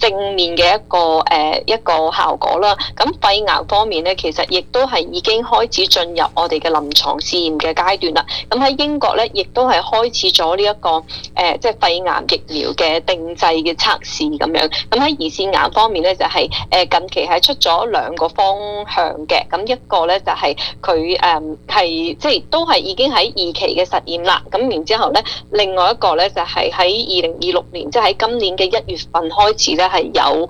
正面嘅一個效果啦。咁肺癌方面咧，其實亦都係已經開始進入我哋嘅臨床試驗嘅階段啦。咁喺英國咧，亦都係開始咗呢一個即係肺癌疫苗嘅定製嘅測試咁樣。咁喺胰腺癌方面咧，就係近期係出咗2個方向嘅。咁一個咧就係佢係即係都係已經喺2期嘅實驗啦。咁然之後咧，另外一個咧就係喺2026年，即係喺今年嘅1月份開始咧，係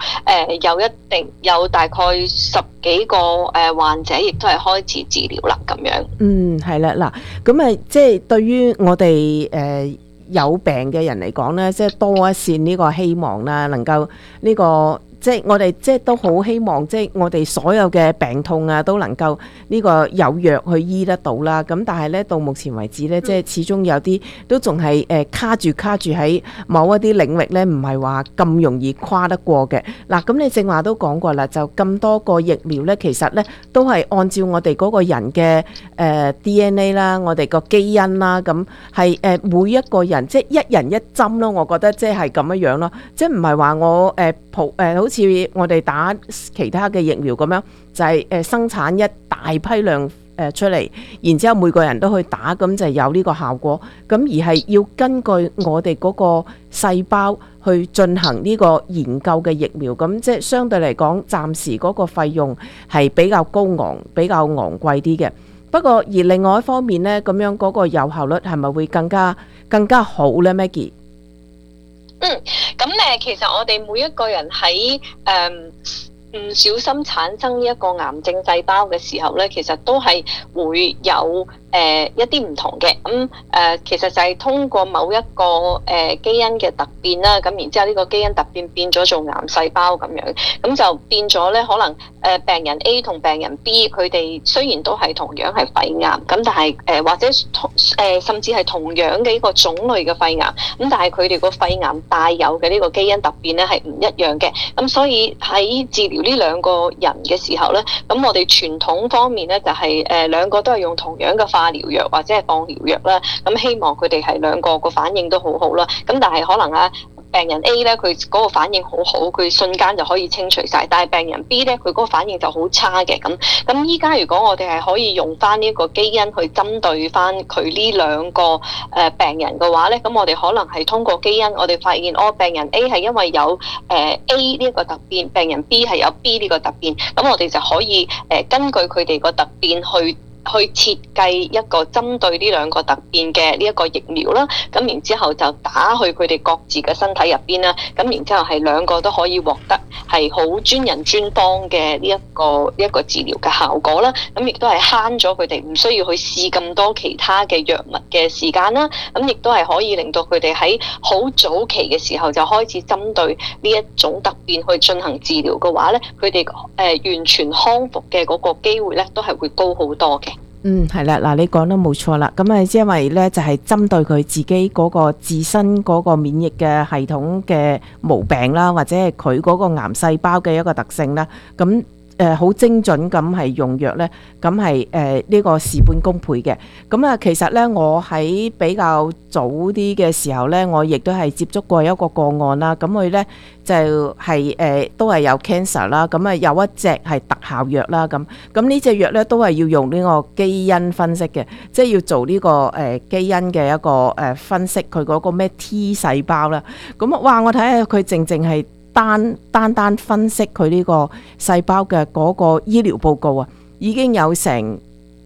有大概10幾個患者，亦都係開始治療啦咁樣。 係啦，嗱，咁即係對於我哋有病嘅人嚟講咧，即係多一線呢個希望啦，能夠呢個。即係我哋即係都好希望，即係我哋所有嘅病痛啊，都能夠呢個有藥去醫得到啦。咁但係咧，到目前為止咧，即係始終有啲都仲係卡住喺某一啲領域咧，唔係話咁容易跨得過嘅。嗱，咁你正話都講過啦，就咁多個疫苗咧，其實咧都係按照我哋嗰個人嘅DNA 啦，我哋個基因啦，咁係每一個人即係一人一針咯。我覺得即係咁樣咯，即係唔係話我好似我哋打其他嘅疫苗咁樣，就係生產一大批量出嚟，然之後每個人都去打，咁就有呢個效果。咁而係要根據我哋嗰個細胞去進行呢個研究嘅疫苗，咁即係相對嚟講，暫時嗰個費用係比較高昂、比較昂貴啲嘅。不過而另外一方面呢，咁樣嗰個有效率係咪會更加好呢 Maggie？ 咁其實我哋每一個人喺唔小心產生一個癌症細胞嘅時候咧，其實都係會有一啲唔同嘅。其實就係通過某一個基因嘅突變啦，咁然之後呢個基因突變變咗做癌細胞咁樣，咁就變咗咧，可能病人 A 同病人 B 佢哋雖然都係同樣係肺癌，咁但係或者甚至係同樣嘅一個種類嘅肺癌，咁但係佢哋個肺癌帶有嘅呢個基因突變咧係唔一樣嘅。咁所以喺治療呢2個人嘅時候咧，咁我哋傳統方面咧就係2個都係用同樣嘅化療藥或者係放療藥啦，咁希望佢哋係2個個反應都好好啦。咁但係可能病人 A 咧，佢嗰個反應好好，佢瞬間就可以清除晒，但係病人 B 咧，佢嗰個反應就好差嘅。咁依家如果我哋係可以用翻呢個基因去針對翻佢呢2個病人嘅話咧，咁我哋可能係通過基因，我哋發現病人 A 係因為有A 呢一個突變，病人 B 係有 B 呢個突變，咁我哋就可以根據佢哋個突變去設計一個針對呢2個突變嘅呢一個疫苗啦，咁然之後就打去佢哋各自嘅身體入邊啦，咁然之後係2個都可以獲得係好專人專方嘅呢一個治療嘅效果啦，咁亦都係慳咗佢哋唔需要去試咁多其他嘅藥物嘅時間啦，咁亦都係可以令到佢哋喺好早期嘅時候就開始針對呢一種突變去進行治療嘅話咧，佢哋完全康復嘅嗰個機會咧都係會高好多嘅。 係啦，嗱，你講得冇錯啦。咁因為咧就係針對佢自己嗰個自身嗰個免疫嘅系統嘅毛病啦，或者係佢嗰個癌細胞嘅一個特性啦。咁好精準咁係用藥咧，咁係呢個事半功倍嘅。咁其實咧我喺比較早啲嘅時候咧，我亦都係接觸過一個個案啦。咁佢咧就係都係有 cancer 啦。咁有一隻係特效藥啦。咁呢隻藥咧都係要用呢個基因分析嘅，即係要做呢個基因嘅一個分析佢嗰個咩 T 細胞啦。咁哇，我睇下佢淨係單分析佢呢個細胞嘅嗰個醫療報告啊，已經有成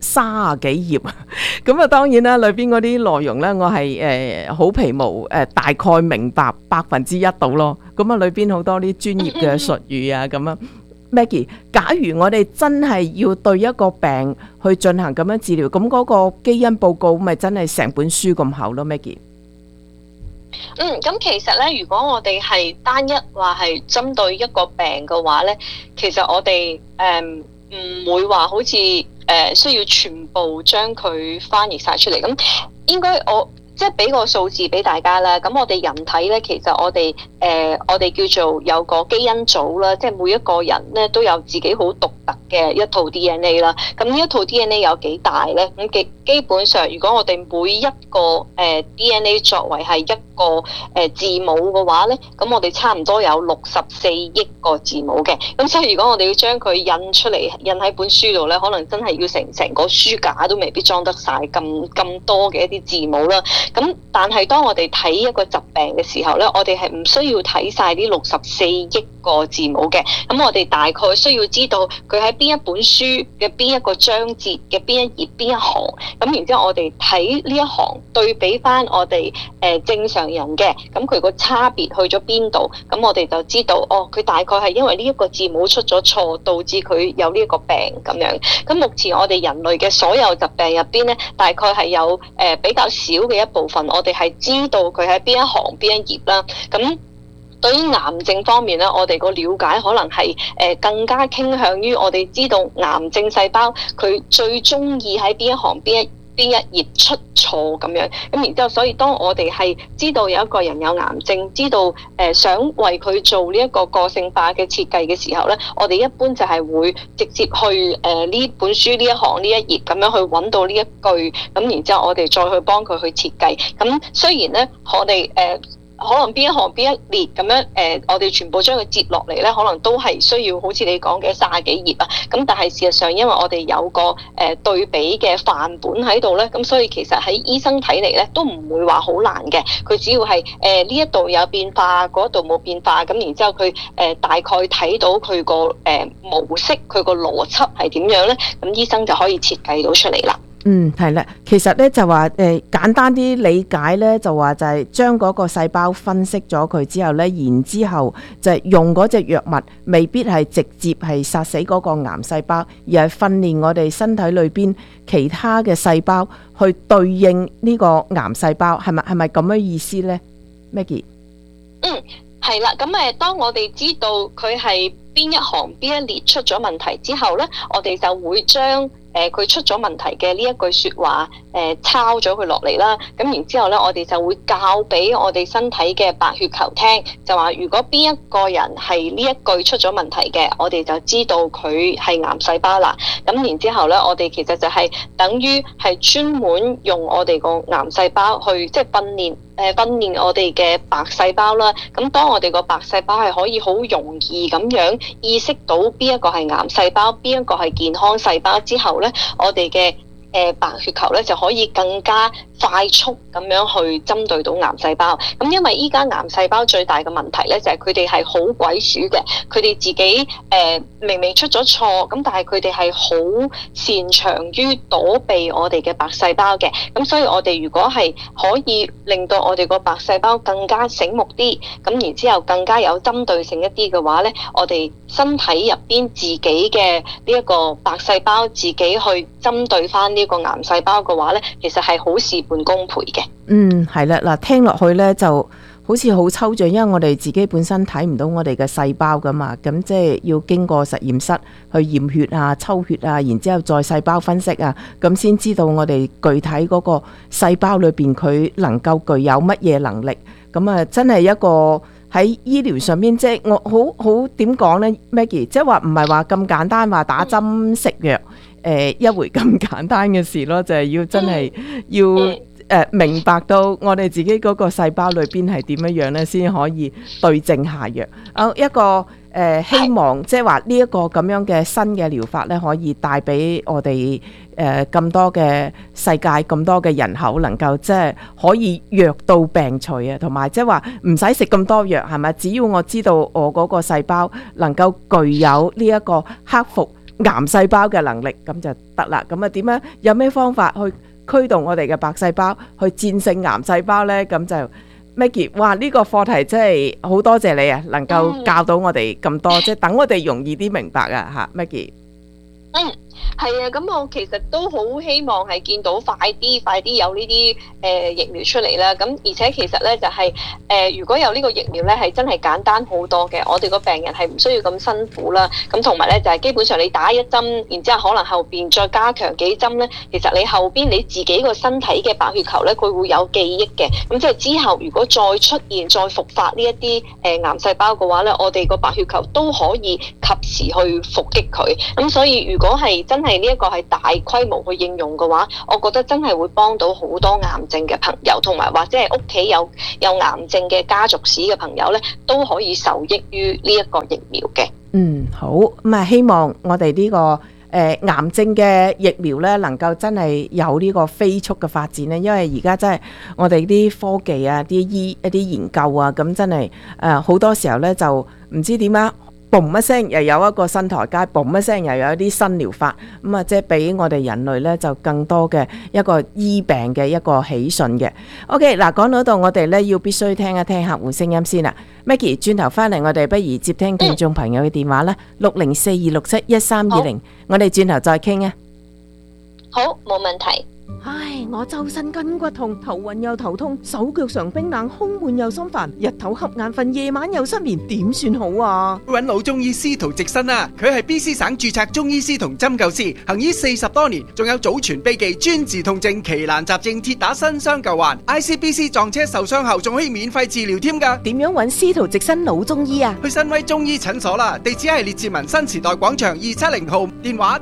30幾頁。咁當然啦，裏邊嗰啲內容咧，我係好皮毛大概明白1%到咯。咁裏邊好多啲專業嘅術語啊，咁Maggie， 假如我哋真係要對一個病去進行咁樣治療，咁嗰個基因報告咪真係成本書咁厚咯 ，Maggie。 咁其實咧，如果我哋係單一話係針對一個病嘅話咧，其實我哋唔會話好似需要全部將佢翻譯晒出嚟。咁應該我即係俾個數字俾大家啦。咁我哋人體咧，其實我哋我哋叫做有個基因組啦，即係每一個人咧都有自己好獨特嘅一套 DNA 啦。咁呢一套 DNA 有幾大咧？咁基本上，如果我哋每一個DNA 作為係一個字母嘅話咧，咁我哋差唔多有64億個字母嘅。咁所以如果我哋要將佢印出嚟，印喺本書度咧，可能真係要成個書架都未必裝得晒咁多嘅一啲字母啦。咁但係當我哋睇一個疾病嘅時候咧，我哋係唔需要睇晒呢64億個字母嘅。咁我哋大概需要知道佢喺邊一本書嘅邊一個章節嘅邊一頁邊一行。咁然之後我哋睇呢一行對比翻我哋正常人嘅，咁佢個差別去咗邊度？咁我哋就知道哦，佢大概係因為呢一個字母出咗錯，導致佢有呢一個病咁樣。咁目前我哋人類嘅所有疾病入邊咧，大概係有比較少嘅一部分，我哋係知道佢喺邊一行邊一頁啦。咁對於癌症方面咧，我哋個了解可能係更加傾向於我哋知道癌症細胞佢最中意喺邊一行邊一頁出錯咁樣。咁然之後，所以當我哋係知道有一個人有癌症，知道想為佢做呢一個個性化嘅設計嘅時候咧，我哋一般就係會直接去呢本書呢一行呢一頁咁樣去揾到呢一句，咁然之後我哋再去幫佢去設計。咁雖然咧，我哋可能邊一行邊一列咁樣我哋全部將佢接落嚟咧，可能都係需要好似你講嘅30幾頁啊。咁但係事實上，因為我哋有個對比嘅範本喺度咧，咁所以其實喺醫生睇嚟咧，都唔會話好難嘅。佢只要係呢一度有變化，嗰度冇變化，咁然之後佢大概睇到佢個模式，佢個邏輯係點樣咧，咁醫生就可以設計到出嚟啦。 係啦，其實咧就話簡單啲理解咧，就話就係將嗰個細胞分析咗佢之後咧，然之後就係用嗰隻藥物，未必係直接係殺死嗰個癌細胞，而係訓練我哋身體裏邊其他嘅細胞去對應呢個癌細胞，係咪咁樣意思咧 Maggie？ 係啦，咁當我哋知道佢係邊一行邊一列出咗問題之後咧，我哋就會將佢出咗問題嘅呢一句説話抄咗佢落嚟啦。咁然之後咧，我哋就會教俾我哋身體嘅白血球聽，就話如果邊一個人係呢一句出咗問題嘅，我哋就知道佢係癌細胞啦。咁然之後咧，我哋其實就係等於係專門用我哋個癌細胞去即係訓練我哋嘅白細胞啦。咁當我哋個白細胞係可以好容易咁樣意識到邊一個係癌細胞，邊一個係健康細胞之後咧，我哋嘅白血球咧就可以更加快速咁樣去針對到癌細胞。咁因為依家癌細胞最大嘅問題咧，就係佢哋係好鬼鼠嘅，佢哋自己明明出咗錯，咁但係佢哋係好擅長於躲避我哋嘅白細胞嘅。咁所以我哋如果係可以令到我哋個白細胞更加醒目啲，咁然之後更加有針對性一啲嘅話咧，我哋身體入邊自己嘅呢一個白細胞自己去針對翻呢個癌細胞嘅話咧，其實係好事半功倍嘅。 係啦，嗱，聽落去咧就好似好抽象，因為我哋自己本身睇唔到我哋嘅細胞噶嘛，咁即係要經過實驗室去驗血啊、抽血啊，然之後再細胞分析啊，咁先知道我哋具體嗰個細胞裏邊佢能夠具有乜嘢能力。咁啊，真係一個喺醫療上面，即係我好點講呢 Maggie， 即係話唔係話咁簡單話打針食藥一回咁簡單嘅事咯，就係要真係要明白到我哋自己嗰個細胞裏邊係點樣樣咧，先可以對症下藥。一個希望即係話呢一個咁樣嘅新嘅療法咧，可以帶俾我哋咁多嘅世界咁多嘅人口，能夠即係可以藥到病除啊，同埋即係話唔使食咁多藥，係咪？只要我知道我嗰個細胞能夠具有呢一個克服癌細胞嘅能力，咁就得啦。咁啊點樣？有咩方法去驅動我哋嘅白細胞去戰勝癌細胞呢？咁就 Maggie， 哇！呢個課題真係好多謝你啊，能夠教到我哋咁多，即係等我哋容易啲明白啊嚇，Maggie。 係啊，咁我其實都好希望係見到快啲有呢啲疫苗出嚟啦。咁而且其實咧就係、如果有呢個疫苗咧，係真係簡單好多嘅。我哋個病人係唔需要咁辛苦啦。咁同埋咧就係、基本上你打一針，然之後可能後邊再加強幾針咧，其實你後邊你自己個身體嘅白血球咧，佢會有記憶嘅。咁即係之後如果再出現再復發呢一啲癌細胞嘅話咧，我哋個白血球都可以及時去伏擊佢。咁所以如果係真係呢一個係大規模去應用嘅話，我覺得真係會幫到好多癌症嘅朋友，同埋或者係屋企有癌症嘅家族史嘅朋友咧，都可以受益於呢一個疫苗嘅。 好，咁啊，希望我哋呢個癌症嘅疫苗咧，能夠真係有呢個飛速嘅發展咧，因為而家真係我哋啲科技啊、一啲研究啊，咁真係好多時候咧就唔知點樣。嘣一聲又有一個新台階，嘣一聲又有一啲新療法，咁啊，即係俾我哋人類咧就更多嘅一個醫病嘅一個喜訊嘅。OK， 嗱，講到度我哋咧要必須聽一聽客戶聲音先啦。Maggie， 轉頭翻嚟我哋不如接聽聽眾朋友嘅電話啦，604-267-1320，我哋轉頭再傾啊。 好，冇問題。 唉，我周身筋骨痛，頭暈又頭痛，手腳常冰冷，胸悶又心煩，日頭瞌眼瞓，夜晚又失眠，點算好啊？ 揾老中醫司徒直新啊，佢係 BC 省註冊中醫師同針灸師，行醫40多年，仲有祖傳秘技專治痛症、奇難雜症，鐵打新傷舊患。ICBC 撞車受傷後仲可以免費治療添㗎。 點樣揾司徒直新老中醫啊？ 去新威中醫診所啦，地址係列治文新時代廣場270號，電話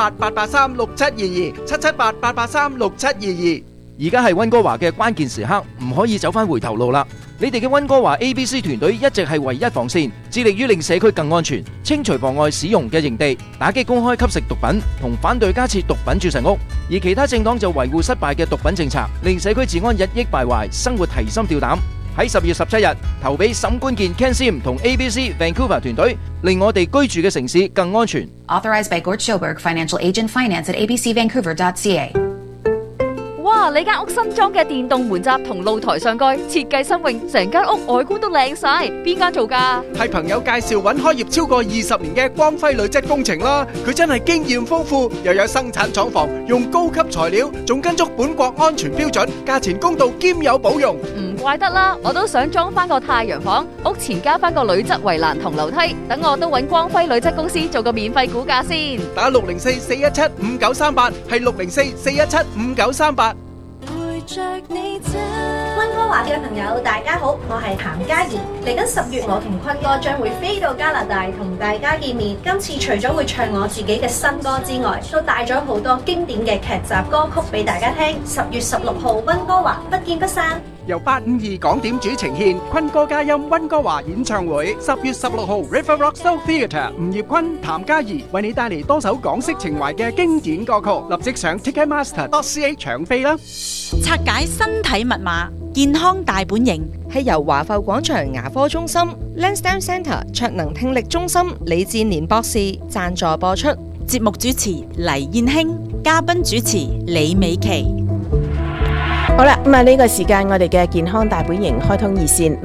778-883-6722，778-883-6722。 而家係溫哥華嘅關鍵時刻，唔可以走返回頭路啦！你哋嘅溫哥華 ABC 團隊一直係唯一防線，致力於令社區更安全，清除妨礙使用嘅營地，打擊公開吸食毒品，同反對加設毒品注射屋。而其他政黨就維護失敗嘅毒品政策，令社區治安日益敗壞，生活提心吊膽。喺10月17日投俾沈官健 Ken Sim 同 ABC Vancouver 團隊，令我哋居住嘅城市更安全。 Authorized by Gord Schoberg, Financial Agent, Finance at abcvancouver.ca。 哇！你間屋新裝嘅電動門閘同露台上蓋設計新穎，成間屋外觀都靚晒。邊間做㗎？ 係朋友介紹揾開業超過20年嘅光輝女質工程啦。佢真係經驗豐富，又有生產廠房，用高級材料，仲跟足本國安全標準，價錢公道兼有保用。 唔怪得啦，我都想裝翻個太陽房，屋前加翻個鋁質圍欄同樓梯，等我都揾光輝鋁質公司做個免費估價先。 打604-417-5938，係604-417-5938。 溫哥華嘅朋友大家好，我係譚嘉怡。嚟緊10月，我同坤哥將會飛到加拿大同大家見面。今次除咗會唱我自己嘅新歌之外，都帶咗好多經典嘅劇集歌曲俾大家聽。10月16號溫哥華不見不散。 由852港點主呈獻坤歌佳音溫哥華演唱會，10月16號 River Rock Soul Theatre， 吳業坤、譚嘉怡為你帶嚟多首港式情懷嘅經典歌曲，立即上 Ticketmaster.ca 搶飛啦！ 拆解身體密碼，健康大本營係由華埠廣場牙科中心、Lansdowne Centre 卓能聽力中心李志年博士贊助播出。 節目主持黎燕卿，嘉賓主持李美琪。 好啦，咁啊呢個時間我哋嘅健康大本營開通熱線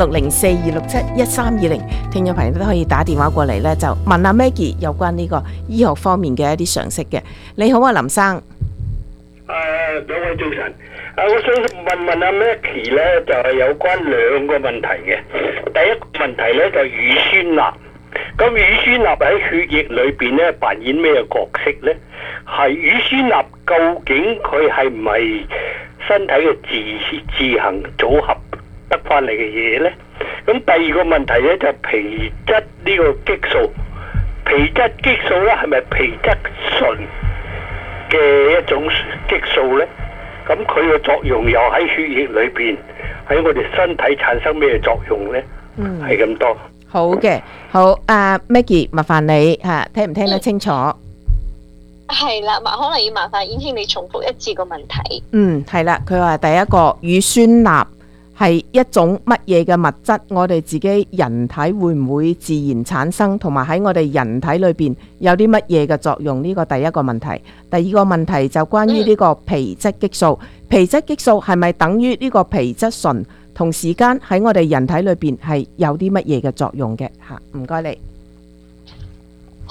604-267-1320，聽眾朋友都可以打電話過嚟咧，就問阿 Maggie 有關呢個醫學方面嘅一啲常識嘅。你好啊，林生。 兩位早晨。我想問阿 Maggie 咧，就係有關兩個問題嘅。第一個問題咧就乳酸鈉。咁乳酸鈉喺血液裏邊咧扮演咩角色咧？係乳酸鈉究竟佢係唔係身體嘅自行組合得翻嚟嘅嘢呢？咁第二個問題咧就皮質呢個激素，皮質激素咧係咪皮質醇嘅一種激素呢？咁佢嘅作用又喺血液裏邊，喺我哋身體產生咩作用呢？係咁多。 好嘅，好，Maggie， 麻煩你吓，聽唔聽得清楚？ 係啦，可能要麻煩燕卿你重複一次個問題。 係啦，佢話第一個乳酸鈉係一種乜嘢嘅物質？我哋自己人體會唔會自然產生？同埋喺我哋人體裏邊有啲乜嘢嘅作用？呢個第一個問題。第二個問題就關於呢個皮質激素，皮質激素係咪等於呢個皮質醇？同時間喺我哋人體裏邊係有啲乜嘢嘅作用嘅？吓，唔該你。 好，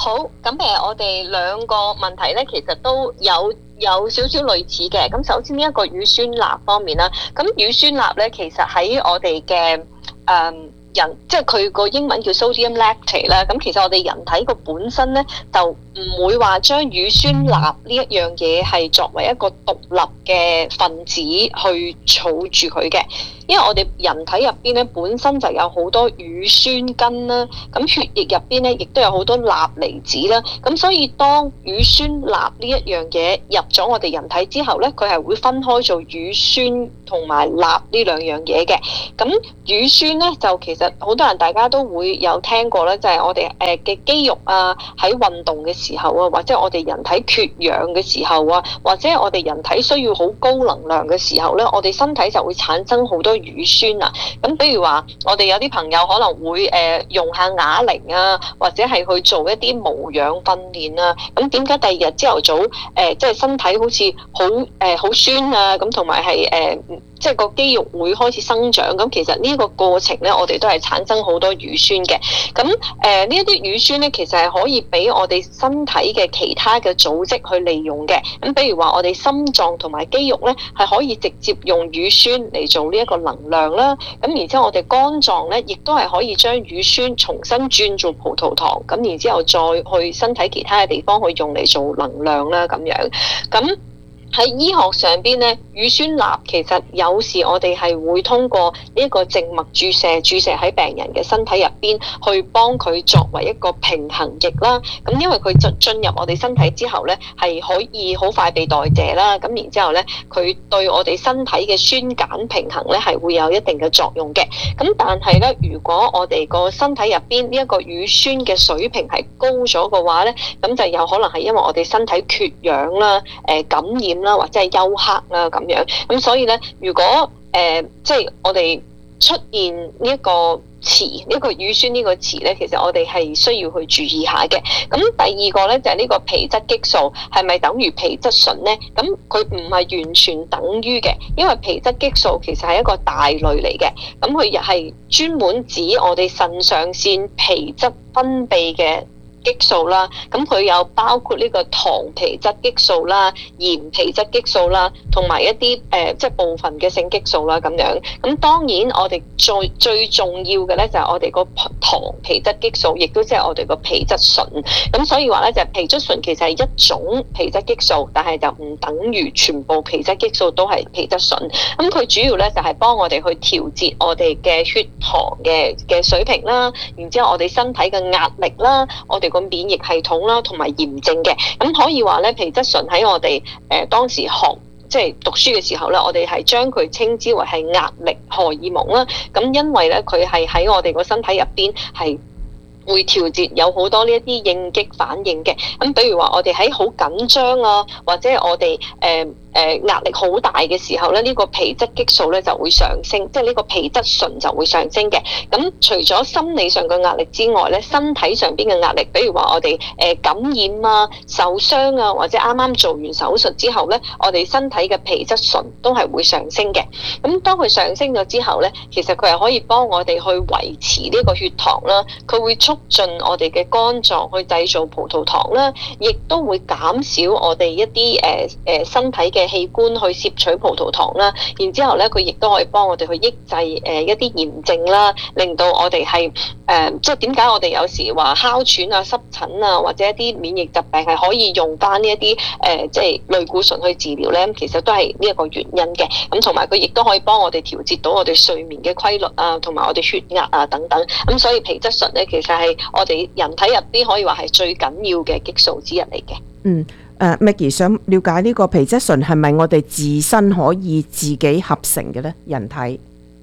好，咁我哋兩個問題咧，其實都有少少類似嘅。咁首先呢一個乳酸鈉方面啦，咁乳酸鈉咧，其實喺我哋嘅人，即係佢個英文叫 sodium lactate 啦。咁其實我哋人體個本身咧，就唔會話將乳酸鈉呢一樣嘢係作為一個獨立嘅分子去儲住佢嘅。因為我哋人體入邊咧本身就有好多乳酸根啦，咁血液入邊咧亦都有好多鈉離子啦，咁所以當乳酸鈉呢一樣嘢入咗我哋人體之後咧，佢係會分開做乳酸同埋鈉呢兩樣嘢嘅。咁乳酸咧就其實好多人大家都會有聽過咧，就係我哋嘅肌肉啊喺運動嘅時候啊，或者我哋人體缺氧嘅時候啊，或者我哋人體需要好高能量嘅時候咧，我哋身體就會產生好多乳酸啊。咁比如話我哋有啲朋友可能會用下啞鈴啊，或者係去做一啲無氧訓練啊。咁點解第二日朝頭早即係身體好似好酸啊，咁同埋係即係個肌肉會開始生長，咁其實呢個過程咧，我哋都係產生好多乳酸嘅。咁呢一啲乳酸咧，其實係可以俾我哋身體嘅其他嘅組織去利用嘅。咁比如話我哋心臟同埋肌肉咧，係可以直接用乳酸嚟做呢一個能量啦。咁然之後我哋肝臟咧，亦都係可以將乳酸重新轉做葡萄糖，咁然之後再去身體其他嘅地方去用嚟做能量啦，咁樣咁。喺醫學上邊咧，乳酸鈉其實有時我哋係會通過呢一個靜脈注射喺病人嘅身體入邊，去幫佢作為一個平衡液啦。咁因為佢進入我哋身體之後咧，係可以好快被代謝啦。咁然之後咧，佢對我哋身體嘅酸鹼平衡咧係會有一定嘅作用嘅。咁但係咧，如果我哋個身體入邊呢一個乳酸嘅水平係高咗嘅話咧，咁就有可能係因為我哋身體缺氧啦、感染啦，或者係休克啦咁樣。咁所以咧，如果即係我哋出現呢一個詞，呢個乳酸呢個詞咧，其實我哋係需要去注意下嘅。咁第二個咧就係呢個皮質激素係咪等於皮質醇咧？咁佢唔係完全等於嘅，因為皮質激素其實係一個大類嚟嘅。咁佢又係專門指我哋腎上腺皮質分泌嘅激素啦，咁佢有包括呢個糖皮質激素啦、鹽皮質激素啦，同埋一啲即係部分嘅性激素啦咁樣。咁當然我哋最重要嘅咧就係我哋個糖皮質激素，亦都即係我哋個皮質醇。咁所以話咧就係皮質醇其實係一種皮質激素，但係就唔等於全部皮質激素都係皮質醇。咁佢主要咧就係幫我哋去調節我哋嘅血糖嘅水平啦，然之後我哋身體嘅壓力啦，我哋個免疫系統啦，同埋炎症嘅。咁可以話咧，皮質醇喺我哋當時即係讀書嘅時候咧，我哋係將佢稱之為係壓力荷爾蒙啦。咁因為咧，佢係喺我哋個身體入邊係會調節有好多呢一啲應激反應嘅。咁比如話我哋喺好緊張啊，或者我哋壓力好大嘅時候咧，呢個皮質激素咧就會上升，即係呢個皮質醇就會上升嘅。咁除咗心理上嘅壓力之外咧，身體上邊嘅壓力，比如話我哋感染啊、受傷啊，或者啱啱做完手術之後咧，我哋身體嘅皮質醇都係會上升嘅。咁當佢上升咗之後咧，其實佢係可以幫我哋去維持呢個血糖啦，佢會促進我哋嘅肝臟去製造葡萄糖啦，亦都會減少我哋一啲身體嘅器官去攝取葡萄糖啦，然之後咧佢亦都可以幫我哋去抑制一啲炎症啦，令到我哋係即係點解我哋有時話哮喘啊、濕疹啊或者一啲免疫疾病係可以用翻呢一啲即係類固醇去治療咧，其實都係呢一個原因嘅。咁同埋佢亦都可以幫我哋調節到我哋睡眠嘅規律啊，同埋我哋血壓啊等等。咁所以皮質醇咧其實係我哋人體入邊可以話係最緊要嘅激素之一嚟嘅。 Maggie 想了解呢個皮質醇係咪我哋自身可以自己合成嘅咧？人體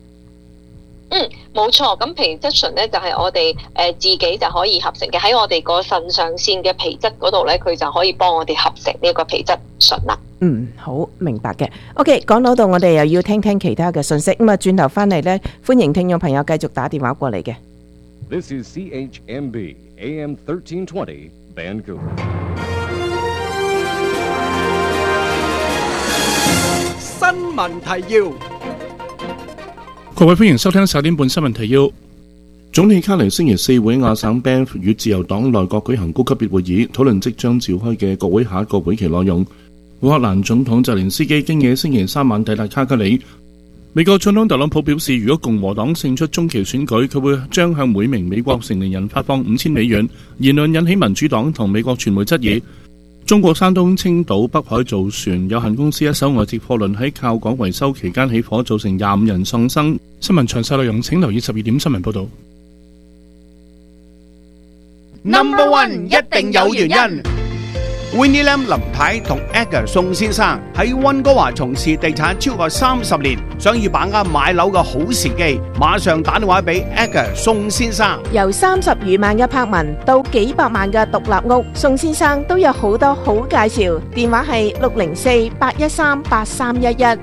冇錯。咁皮質醇咧就係我哋自己就可以合成嘅，喺我哋個腎上腺嘅皮質嗰度咧，佢就可以幫我哋合成呢個皮質醇啦。 好明白嘅。OK， 講到度我哋又要聽聽其他嘅信息。咁啊，轉頭翻嚟咧，歡迎聽眾朋友繼續打電話過嚟嘅。 This is CHMB AM 1320 Vancouver。 新聞提要， 各位歡迎收聽10點半新聞提要。 總理卡尼星期四會亞省 Banff 與自由黨內閣舉行高級別會議，討論即將召開嘅國會下一個會期內容。烏克蘭總統澤連斯基經夜星期三晚抵達卡加里。美國總統特朗普表示，如果共和黨勝出中期選舉，佢會將向每名美國成年人發放$5000。言論引起民主黨同美國傳媒質疑。中國山東青島北海造船有限公司一艘外接貨輪喺靠港維修期間起火，造成25人喪生。新聞詳細內容請留意12點新聞報導。 Number One 一定有原因。Winnie Lam 林太同 Edgar 宋先生喺溫哥華從事地產超過30年，想要把握買樓嘅好時機，馬上打電話俾 Edgar 宋先生。 由30餘萬嘅柏文到幾百萬嘅獨立屋，宋先生都有好多好介紹。電話係604-813-8311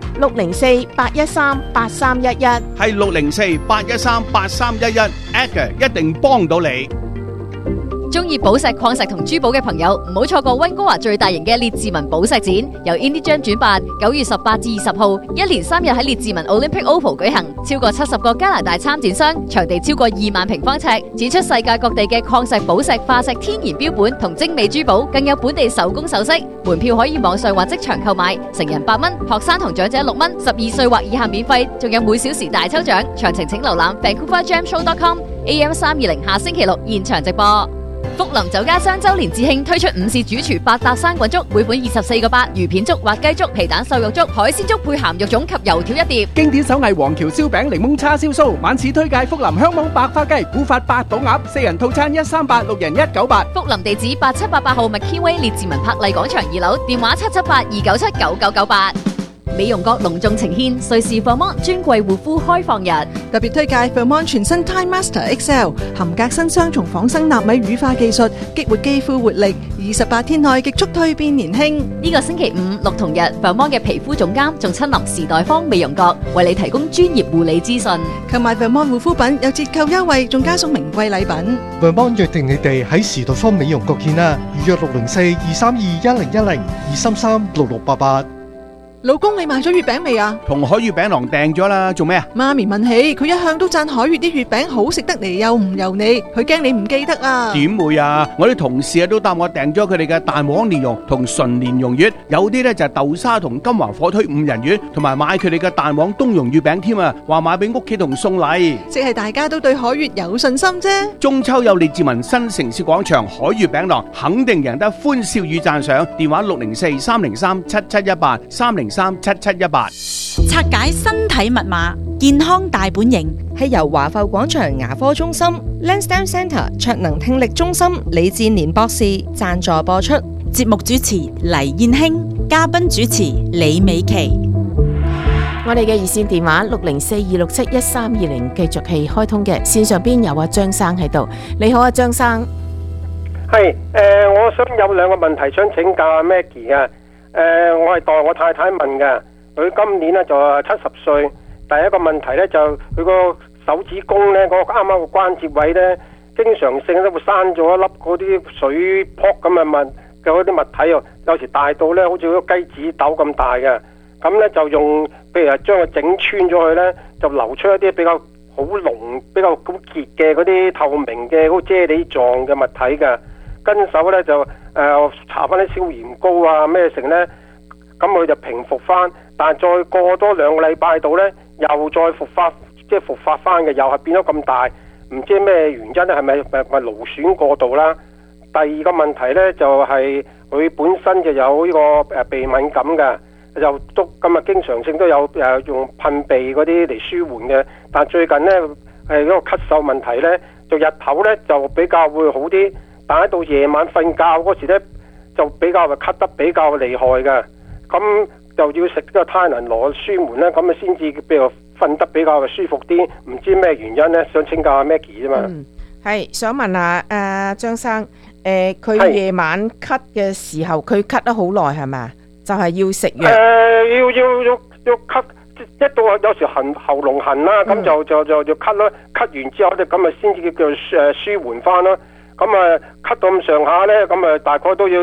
604-813-8311， 係604-813-8311 Edgar 一定幫到你。 中意寶石、礦石同珠寶嘅朋友，唔好錯過溫哥華最大型嘅列治文寶石展，由 Indijam 轉辦，9月18至20號，一連3日喺列治文 Olympic Oval 舉行，超過70個加拿大參展商，場地超過2萬平方尺，展出世界各地嘅礦石、寶石、化石、天然標本同精美珠寶，更有本地手工首飾。門票可以網上或即場購買，成人8蚊，學生同長者6蚊，12歲或以下免費，仲有每小時大抽獎。詳情請瀏覽 VancouverJamShow.com。AM 320下星期6現場直播。福林酒家雙周年致慶推出午市主廚百搭生滾粥，每款24個8，魚片粥、滑雞粥、皮蛋瘦肉粥、海鮮粥配鹹肉粽及油條一碟。 經典手藝黃橋燒餅、檸檬叉燒酥，晚市推介福林香網白花雞、古法八寶鴨，4人套餐138，6人198。 福林地址8788號 McKinway 列治文柏麗廣場2樓，電話778-297-9998。美容閣隆重呈獻瑞士 Vermont 專櫃護膚開放日， 特別推介 Vermont 全新 Time Master XL 含革新雙重仿生納米乳化技術，激活肌膚活力，28天內極速蛻變年輕。 呢個星期5、6同日 Vermont 嘅皮膚總監仲親臨時代坊美容閣，為你提供專業護理資訊。 購買 Vermont 護膚品有折扣優惠，仲加送名貴禮品。 Vermont 約定你哋喺時代坊美容閣見啦，預約604-232-1010 233-6688。 老公，你買咗月餅未啊？ 同海月餅郎訂咗啦，做咩啊？ 媽咪問起，佢一向都讚海月啲月餅好食得嚟，又唔油膩，佢驚你唔記得啊？ 點會啊！我啲同事都答我訂咗佢哋嘅蛋黃蓮蓉同純蓮蓉月，有啲呢就係豆沙同金華火腿5仁月，同埋買佢哋嘅蛋黃冬蓉月餅添啊！話買俾屋企同送禮， 即係大家都對海月有信心啫。 中秋有列治文新城市廣場海月餅郎，肯定贏得歡笑與讚賞。電話604-303-7718 303-7718。 拆解身體密碼，健康大本營係由華埠廣場牙科中心、Lansdowne Centre 卓能聽力中心李志年博士贊助播出。 節目主持黎燕卿，嘉賓主持李美琪。 我哋嘅熱線電話604-267-1320繼續係開通嘅，線上邊有阿張生喺度。你好啊，張生。 係我想有2個問題想請教阿 Maggie 啊。我係代我太太問嘅，佢今年咧就70歲。第一個問題咧就佢個手指公咧，嗰個啱啱個關節位咧，經常性都會生咗一粒嗰啲水泡咁嘅嗰啲物體喎，有時大到咧好似個雞子豆咁大嘅。咁咧就用，譬如係將佢整穿咗佢咧，就流出一啲比較好濃、比較好結嘅嗰啲透明嘅嗰個啫喱狀嘅物體嘅。跟手咧就搽翻啲消炎膏啊咩成咧，咁佢就平復翻。但係再過多2個禮拜度咧，又再復發，即係復發翻嘅，又係變咗咁大，唔知咩原因咧？係咪勞損過度啦？第二個問題咧就係佢本身就有呢個鼻敏感嘅，又都咁啊，經常性都有用噴鼻嗰啲嚟舒緩嘅。但係最近咧嗰個咳嗽問題咧，就日頭咧就比較會好啲。但喺到夜晚瞓覺嗰時咧，就比較咳得比較厲害嘅，咁就要食個泰能羅舒緩咧，咁啊先至比較瞓得比較舒服啲。唔知咩原因咧？想請教阿 Maggie 啫嘛。 係想問下張生，佢夜晚咳嘅時候，佢咳得好耐係咪？就係要食藥。要咳，一到有時喉嚨痕啦，咁就咳啦，咳完之後咧，咁啊先至叫舒緩翻啦。咁啊，咳到咁上下咧，咁啊大概都要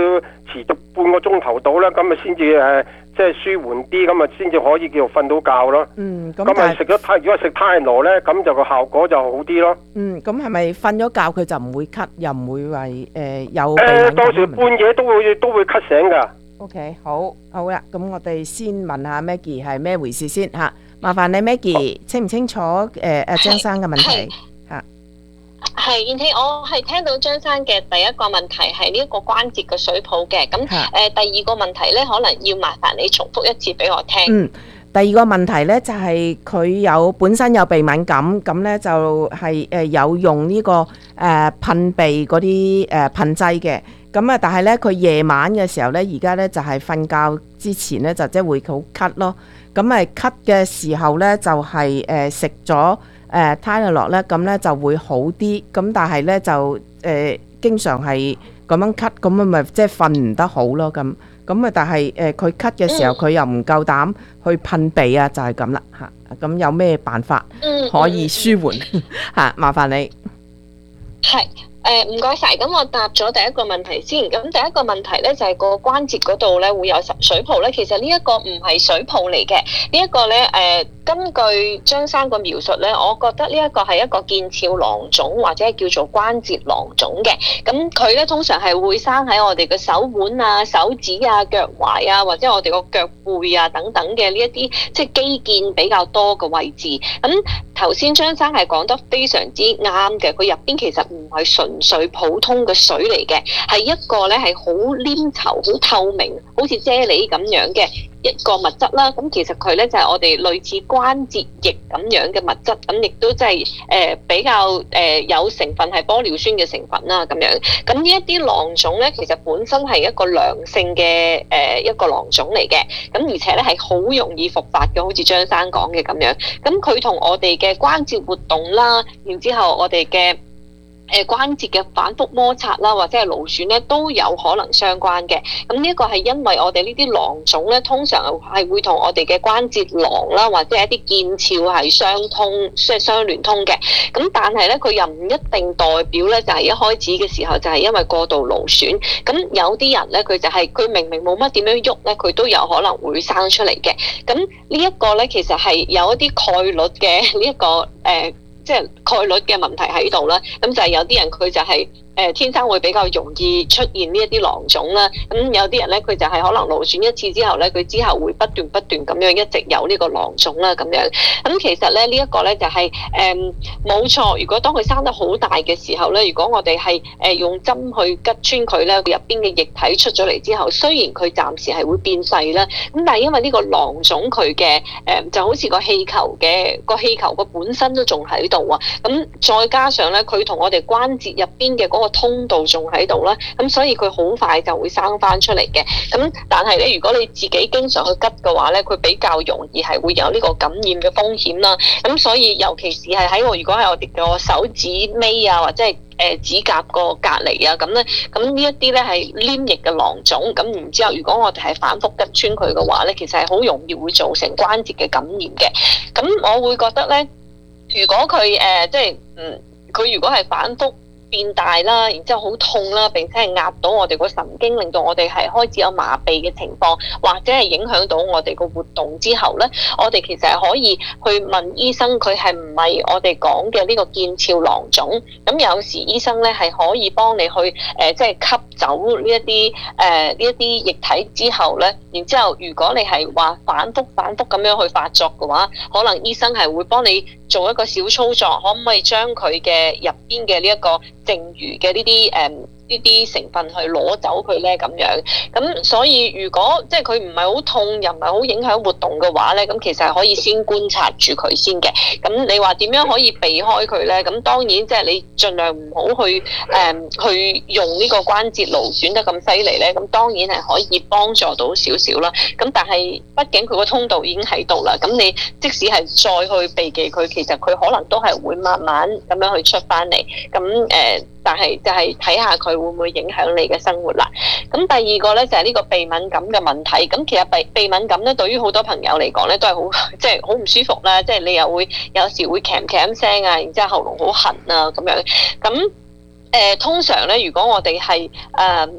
持續半個鐘頭到啦，咁啊先至即係舒緩啲，咁啊先至可以叫做瞓到覺咯。咁啊食咗如果食泰羅咧，咁就個效果就好啲咯。 咁係咪瞓咗覺佢就唔會咳，又唔會話有鼻敏感？ 到時半夜都會咳醒㗎。 OK， 好啦，咁我哋先問下 Maggie 係咩回事先嚇。麻煩你 Maggie 清唔清楚張生嘅問題嚇？ 係，燕希，我係聽到張生嘅第一個問題係呢一個關節嘅水泡嘅，咁第二個問題咧，可能要麻煩你重複一次俾我聽。 第二個問題咧就係佢本身有鼻敏感，咁咧就係有用呢個噴鼻嗰啲噴劑嘅，咁啊但係咧佢夜晚嘅時候咧，而家咧就係瞓覺之前咧就即係會好咳咯，咁咪咳嘅時候咧就係食咗泰諾咧，咁咧就會好啲，咁但係咧就經常係咁樣咳，咁啊咪即係瞓唔得好咯，咁啊但係佢咳嘅時候佢又唔夠膽去噴鼻啊，就係咁啦嚇。咁有咩辦法可以舒緩嚇？麻煩你。 係。唔該晒，咁我答咗第一個問題先。咁第一個問題咧就係個關節嗰度咧會有水泡咧，其實呢一個唔係水泡嚟嘅，呢一個咧根據張生個描述咧，我覺得呢一個係一個腱鞘囊腫或者係叫做關節囊腫嘅。咁佢咧通常係會生喺我哋嘅手腕啊、手指啊、腳踝啊，或者我哋個腳背啊等等嘅呢一啲即係肌腱比較多嘅位置。咁頭先張生係講得非常之啱嘅，佢入邊其實唔係純粹普通嘅水嚟嘅，係一個咧係好黏稠、好透明、好似啫喱咁樣嘅一個物質啦。咁其實佢咧就係我哋類似關節液咁樣嘅物質，咁亦都即係比較有成分係玻尿酸嘅成分啦咁樣。咁呢一啲囊腫咧，其實本身係一個良性嘅一個囊腫嚟嘅，咁而且咧係好容易復發嘅，好似張生講嘅咁樣。咁佢同我哋嘅關節活動啦，然之後我哋嘅關節嘅反覆摩擦啦，或者係勞損咧，都有可能相關嘅。咁呢一個係因為我哋呢啲囊腫咧，通常係會同我哋嘅關節囊啦，或者係一啲腱鞘係相通，即係相聯通嘅。咁但係咧，佢又唔一定代表咧，就係一開始嘅時候就係因為過度勞損。咁有啲人咧，佢就係佢明明冇乜點樣喐咧，佢都有可能會生出嚟嘅。咁呢一個咧，其實係有一啲概率嘅呢一個即係概率嘅問題喺度啦，咁就係有啲人佢就係天生會比較容易出現呢一啲囊腫啦，咁有啲人咧佢就係可能勞損一次之後咧，佢之後會不斷咁樣一直有呢個囊腫啦咁樣。咁其實咧呢一個咧就係冇錯，如果當佢生得好大嘅時候咧，如果我哋係用針去拮穿佢咧，佢入邊嘅液體出咗嚟之後，雖然佢暫時係會變細啦，咁但係因為呢個囊腫佢嘅就好似個氣球個本身都仲喺度啊，咁再加上咧佢同我哋關節入邊嘅嗰個通道仲喺度啦，咁所以佢好快就會生翻出嚟嘅。咁但係咧，如果你自己經常去拮嘅話咧，佢比較容易係會有呢個感染嘅風險啦。咁所以尤其是係喺如果係我哋個手指尾啊，或者係指甲個隔離啊，咁咧，咁呢一啲咧係黏液嘅囊腫。咁然之後，如果我哋係反覆拮穿佢嘅話咧，其實係好容易會造成關節嘅感染嘅。咁我會覺得咧，如果佢佢如果係反覆變大啦，然之後好痛啦，並且係壓到我哋個神經，令到我哋係開始有麻痹嘅情況，或者係影響到我哋個活動之後咧，我哋其實係可以去問醫生，佢係唔係我哋講嘅呢個腱鞘囊腫？咁有時醫生咧係可以幫你去即係吸走呢一啲液體之後咧，然之後如果你係話反覆咁樣去發作嘅話，可能醫生係會幫你做一個小操作，可唔可以將佢嘅入邊嘅呢一個剩餘嘅呢啲成分去攞走佢咧咁樣。咁所以如果即係佢唔係好痛又唔係好影響活動嘅話咧，咁其實係可以先觀察住佢先嘅。咁你話點樣可以避開佢咧？咁當然即係你盡量唔好去用呢個關節勞損得咁犀利咧。咁當然係可以幫助到少少啦。咁但係畢竟佢個通道已經喺度啦，咁你即使係再去避忌佢，其實佢可能都係會慢慢咁樣去出翻嚟。咁但係就係睇下佢會唔會影響你嘅生活啦。咁第二個咧就係呢個鼻敏感嘅問題。咁其實鼻敏感咧，對於好多朋友嚟講咧都係好即係好唔舒服啦。即係你又會有時會咳咳聲啊，然之後喉嚨好痕啊咁樣。咁通常咧，如果我哋係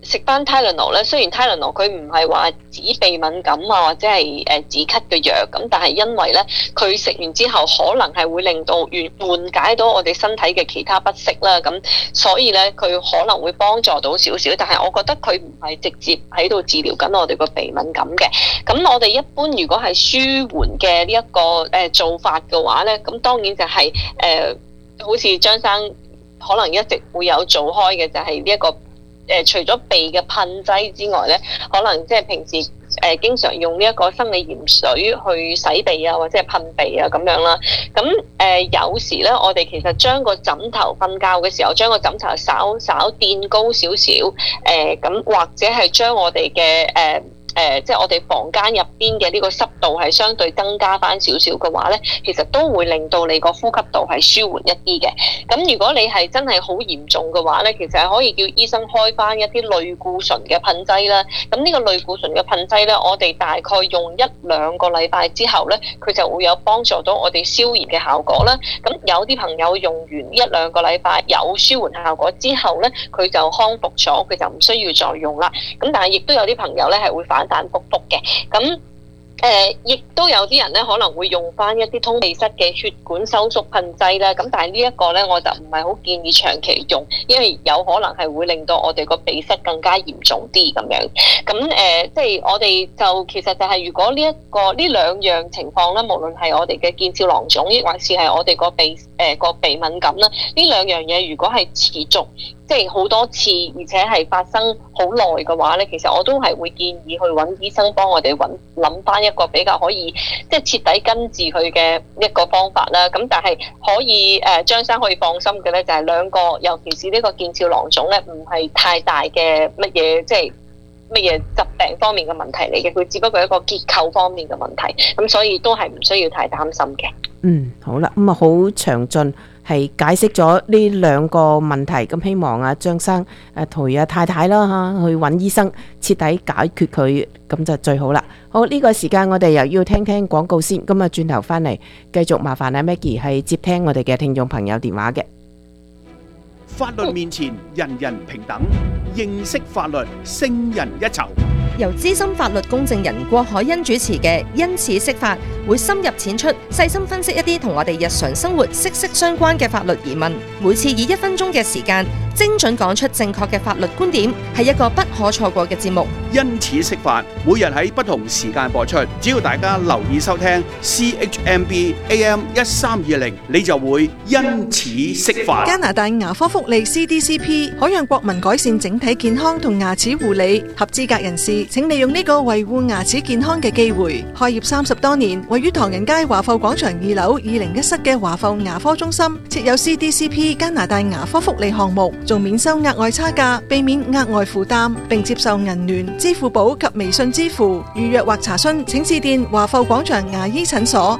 食翻 Tylenol 咧，雖然 Tylenol 佢唔係話止鼻敏感啊或者係止咳嘅藥，咁但係因為咧佢食完之後可能係會令到緩解到我哋身體嘅其他不適啦，咁所以咧佢可能會幫助到少少，但係我覺得佢唔係直接喺度治療緊我哋個鼻敏感嘅。咁我哋一般如果係舒緩嘅呢一個做法嘅話咧，咁當然就係好似張生可能一直會有做開嘅，就係呢一個除咗鼻嘅噴劑之外咧，可能即係平時經常用呢一個生理鹽水去洗鼻啊，或者係噴鼻啊咁樣啦。咁有時咧，我哋其實將個枕頭瞓覺嘅時候，將個枕頭稍稍墊高少少，咁或者係將我哋嘅即係我哋房間入邊嘅呢個濕度係相對增加翻少少嘅話咧，其實都會令到你個呼吸道係舒緩一啲嘅。咁如果你係真係好嚴重嘅話咧，其實係可以叫醫生開翻一啲類固醇嘅噴劑啦。咁呢個類固醇嘅噴劑咧，我哋大概用1-2個禮拜之後咧，佢就會有幫助到我哋消炎嘅效果啦。咁有啲朋友用完1-2個禮拜有舒緩效果之後咧，佢就康復咗，佢就唔需要再用啦。咁但係亦都有啲朋友咧係會反反复复嘅，咁亦都有啲人咧可能會用翻一啲通鼻塞嘅血管收縮噴劑啦。咁但係呢一個咧，我就唔係好建議長期用，因為有可能係會令到我哋個鼻塞更加嚴重啲咁樣。咁即係我哋就其實就係如果呢兩樣情況咧，無論係我哋嘅腱鞘囊腫，亦或是係我哋個鼻敏感啦，呢兩樣嘢如果係持續即係好多次，而且係發生好耐嘅話咧，其實我都係會建議去揾醫生幫我哋諗翻一個比較可以即係徹底根治佢嘅一個方法啦。咁但係可以張生可以放心嘅咧，就係兩個，尤其是呢個腱鞘囊腫咧，唔係太大嘅乜嘢即係乜嘢疾病方面嘅問題嚟嘅，佢只不過係一個結構方面嘅問題，咁所以都係唔需要太擔心嘅。 好啦，咁啊好詳盡係解釋咗呢兩個問題，咁希望啊張生陪太太啦去揾醫生徹底解決佢，咁就最好啦。好，呢個時間我哋又要聽聽廣告先，咁啊轉頭翻嚟繼續麻煩阿 Maggie 係接聽我哋嘅聽眾朋友電話嘅。 法律面前人人平等，認識法律勝人一籌。 由資深法律公證人郭海欣主持嘅因此釋法，會深入淺出，細心分析一啲同我哋日常生活息息相關嘅法律疑問。每次以1分鐘嘅時間，精準講出正確嘅法律觀點，係一個不可錯過嘅節目。 因此釋法，每日喺不同時間播出，只要大家留意收聽 CHMB AM 1320，你就會因此釋法。 加拿大牙科福利 CDCP 可讓國民改善整體健康同牙齒護理，合資格人士請利用呢個維護牙齒健康嘅機會。開業30多年，位於唐人街華埠廣場2樓201室嘅華埠牙科中心，設有 CDCP 加拿大牙科福利項目，做免收額外差價，避免額外負擔，並接受銀聯、支付寶及微信支付。預約或查詢請致電華埠廣場牙醫診所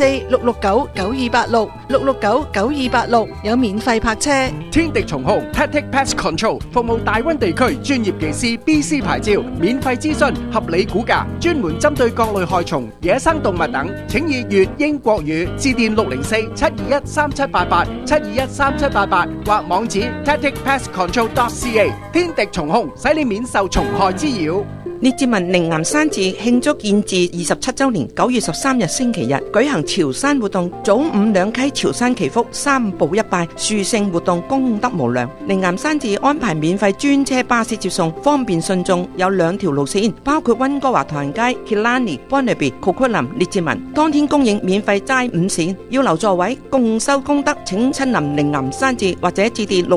604-669-9286 669-9286，有免費泊車。 天敵蟲號 Tactic Pest Control 服務大溫地區專業技師 BC 牌照，免費諮詢，合理估價，專門針對各類害蟲、野生動物等，請以粵英國語致電604-721-3788 721-3788或網址 tacticpestcontrol.ca。 天敵蟲控使你免受蟲害滋擾。 列治文靈岩山寺慶祝建寺27周年9月13日星期日舉行朝山活動，早午兩溪朝山祈福3步1拜，殊勝活動功德無量。靈岩山寺安排免費專車巴士接送，方便信眾，有2條路線，包括溫哥華唐人街 Killarney、Burnaby、Coquitlam、列治文，當天供應免費齋午膳，要留座位共收功德，請親臨靈岩山寺或者致電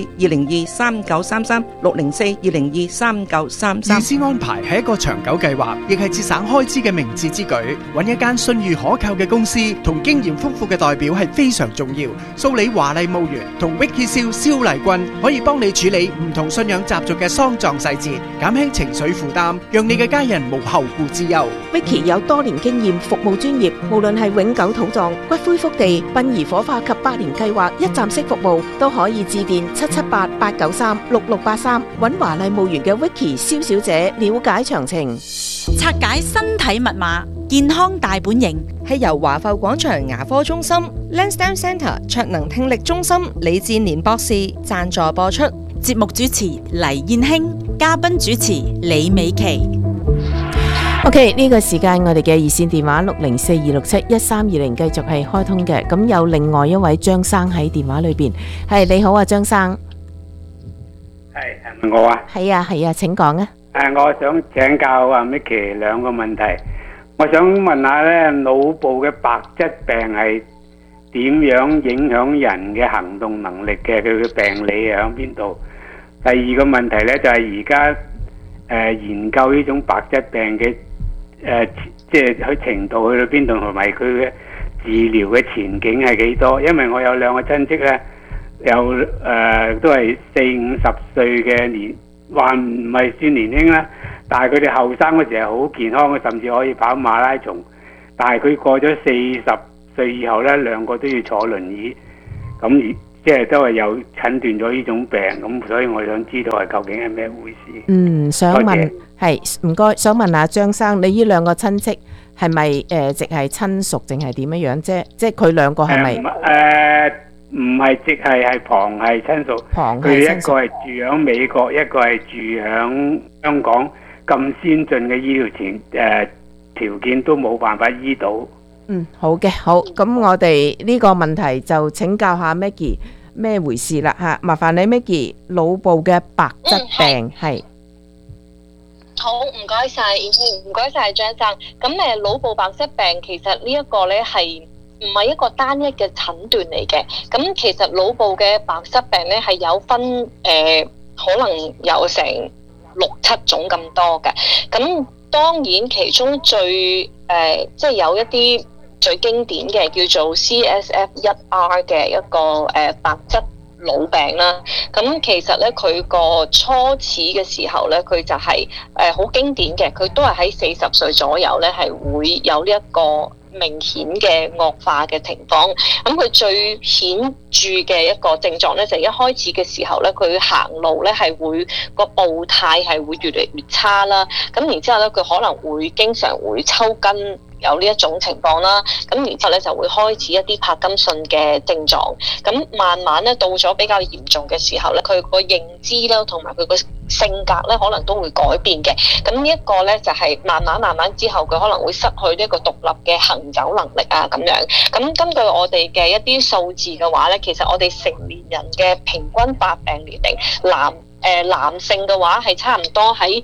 604-202-3933 604-202-3933。 預先安排係一個長久計劃，亦係節省開支嘅明智之舉。揾一間信譽可靠嘅公司同經驗豐富嘅代表係非常重要。蘇里華麗墓園同 Vicky 蕭麗君可以幫你處理唔同信仰習俗嘅喪葬細節，減輕情緒負擔，讓你嘅家人無後顧之憂。 Vicky 有多年經驗，服務專業，無論係永久土葬、骨灰福地、殯儀火化及百年計劃一站式服務，都可以致電778-893-6683，揾華麗墓園嘅 Vicky 蕭小姐了解詳情。 拆解身體密碼，健康大本營， 係由華埠廣場牙科中心 Lansdowne Centre 卓能聽力中心李志年博士贊助播出。 節目主持黎燕卿，嘉賓主持李美琪。 OK， 呢個時間我哋嘅熱線電話604-267-1320繼續係開通嘅，咁有另外一位張生喺電話裏邊，係你好啊，張生。 係我啊？ 係啊，請講啊。 我想請教阿 Micky 兩個問題。我想問下咧，腦部嘅白質病係點樣影響人嘅行動能力嘅？佢嘅病理係喺邊度？第二個問題咧就係而家研究呢種白質病嘅即係佢程度去到邊度，同埋佢嘅治療嘅前景係幾多？因為我有兩個親戚咧，有都係40-50歲嘅年，還唔係算年輕啦，但係佢哋後生嗰時係好健康嘅，甚至可以跑馬拉松。但係佢過咗40歲以後咧，兩個都要坐輪椅，咁而即係都係有診斷咗呢種病，咁所以我想知道係究竟係咩回事？ 想問係唔該，想問下張生，你呢兩個親戚係咪直係親屬定係點樣樣啫？即係佢兩個係咪？ 唔係直係旁係親屬。佢哋一個係住響美國，一個係住響香港，咁先進嘅醫療條件都冇辦法醫到。 好嘅，好，咁我哋呢個問題就請教下 Maggie 咩回事啦吓，麻煩你 Maggie， 腦部嘅白質病係。 好，唔該晒，唔該晒張生。咁腦部白質病其實呢一個咧係唔係一個單一嘅診斷嚟嘅。咁其實腦部嘅白質病咧係有分可能有成6-7種咁多嘅。咁當然其中最即係有一啲最經典嘅叫做 CSF1R 嘅一個白質腦病啦。咁其實咧佢個初始嘅時候咧，佢就係好經典嘅，佢都係喺40歲左右咧係會有呢一個明顯嘅惡化嘅情況。咁佢最顯著嘅一個症狀咧，就係一開始嘅時候咧，佢行路咧係會個步態係會越嚟越差啦。咁然之後咧，佢可能會經常會抽筋。有呢一種情況啦，咁然之後咧就會開始一啲帕金遜嘅症狀，咁慢慢咧到咗比較嚴重嘅時候咧，佢個認知啦同埋佢個性格咧可能都會改變嘅。咁呢一個咧就係慢慢之後佢可能會失去呢一個獨立嘅行走能力啊咁樣。咁根據我哋嘅一啲數字嘅話咧，其實我哋成年人嘅平均發病年齡男性嘅話係差唔多喺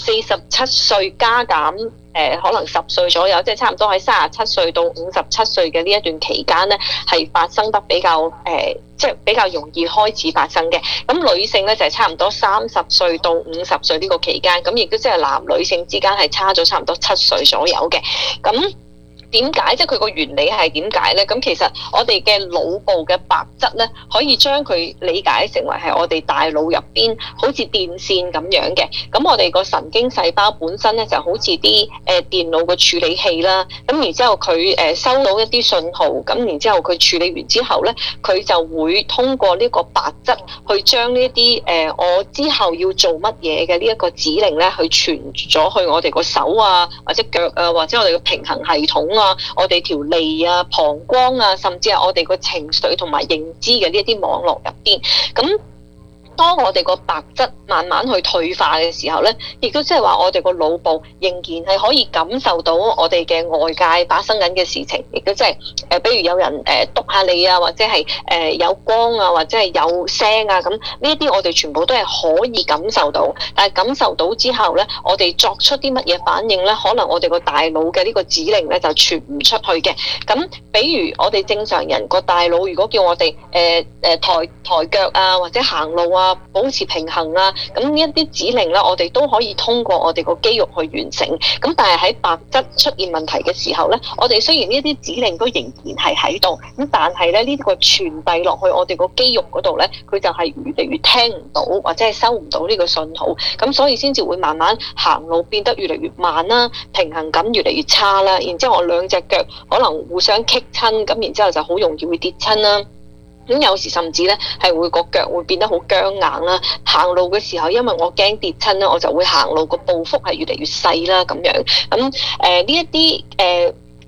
47歲加減可能10歲左右，即係差唔多喺37歲到57歲嘅呢一段期間咧，係發生得比較即係比較容易開始發生嘅。咁女性咧就係差唔多30歲到50歲呢個期間，咁亦都即係男女性之間係差咗差唔多7歲左右嘅。咁點解？即係佢個原理係點解咧？咁其實我哋嘅腦部嘅白質咧，可以將佢理解成為係我哋大腦入邊好似電線咁樣嘅。咁我哋個神經細胞本身咧就好似啲電腦嘅處理器啦。咁然之後佢收到一啲信號，咁然之後佢處理完之後咧，佢就會通過呢個白質去將呢啲我之後要做乜嘢嘅呢一個指令咧，去傳咗去我哋個手啊，或者腳啊，或者我哋嘅平衡系統啊，我哋條脷啊、膀胱啊，甚至係我哋個情緒同埋認知嘅呢一啲網絡入邊。咁當我哋個白質慢慢去退化嘅時候咧，亦都即係話我哋個腦部仍然係可以感受到我哋嘅外界發生緊嘅事情，亦都即係比如有人督下你啊，或者係有光啊，或者係有聲啊，咁呢一啲我哋全部都係可以感受到。但係感受到之後咧，我哋作出啲乜嘢反應咧，可能我哋個大腦嘅呢個指令咧就傳唔出去嘅。咁比如我哋正常人個大腦如果叫我哋抬腳啊，或者行路啊，保持平衡啊，咁呢一啲指令咧，我哋都可以通過我哋個肌肉去完成。咁但係喺白質出現問題嘅時候咧，我哋雖然呢啲指令都仍然係喺度，咁但係咧呢個傳遞落去我哋個肌肉嗰度咧，佢就係越嚟越聽唔到，或者係收唔到呢個信號，咁所以先至會慢慢行路變得越嚟越慢啦，平衡感越嚟越差啦，然之後我兩隻腳可能互相棘親，咁然之後就好容易會跌親啦。咁有時甚至咧係會個腳會變得好僵硬啦，行路嘅時候因為我驚跌親咧，我就會行路個步幅係越嚟越細啦咁樣。咁呢一啲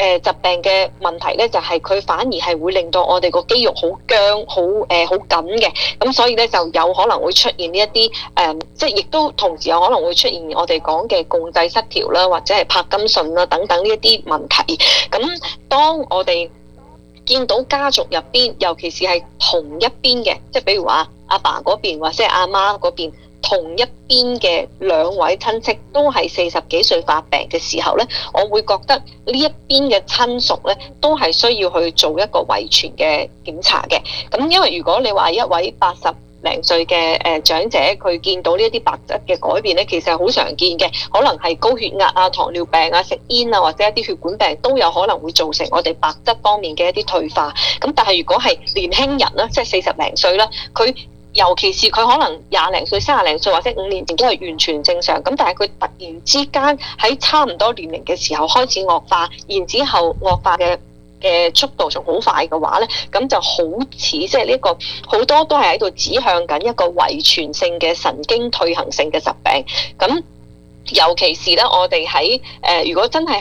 疾病嘅問題咧，就係佢反而係會令到我哋個肌肉好僵、好緊嘅，咁所以咧就有可能會出現呢一啲即係亦都同時有可能會出現我哋講嘅共濟失調啦，或者係柏金遜啦等等呢一啲問題。咁當我哋見到家族入邊，尤其是係同一邊嘅，即係比如話阿爸嗰邊或者係阿媽嗰邊同一邊嘅兩位親戚都係40幾歲發病嘅時候呢，我會覺得呢一邊嘅親屬呢都係需要去做一個遺傳嘅檢查嘅。咁因為如果你話一位80零歲嘅長者，佢見到呢一啲白質嘅改變咧，其實係好常見嘅，可能係高血壓啊、糖尿病啊、食煙啊，或者一啲血管病都有可能會造成我哋白質方面嘅一啲退化。咁但係如果係年輕人啦，即係40零歲啦，佢尤其是佢可能20零歲、30零歲或者5年前都係完全正常，咁但係佢突然之間喺差唔多年齡嘅時候開始惡化，然之後惡化嘅速度仲好快嘅話咧，咁就好似即係呢個好多都係喺度指向緊一個遺傳性嘅神經退行性嘅疾病。咁尤其是咧，我哋喺如果真係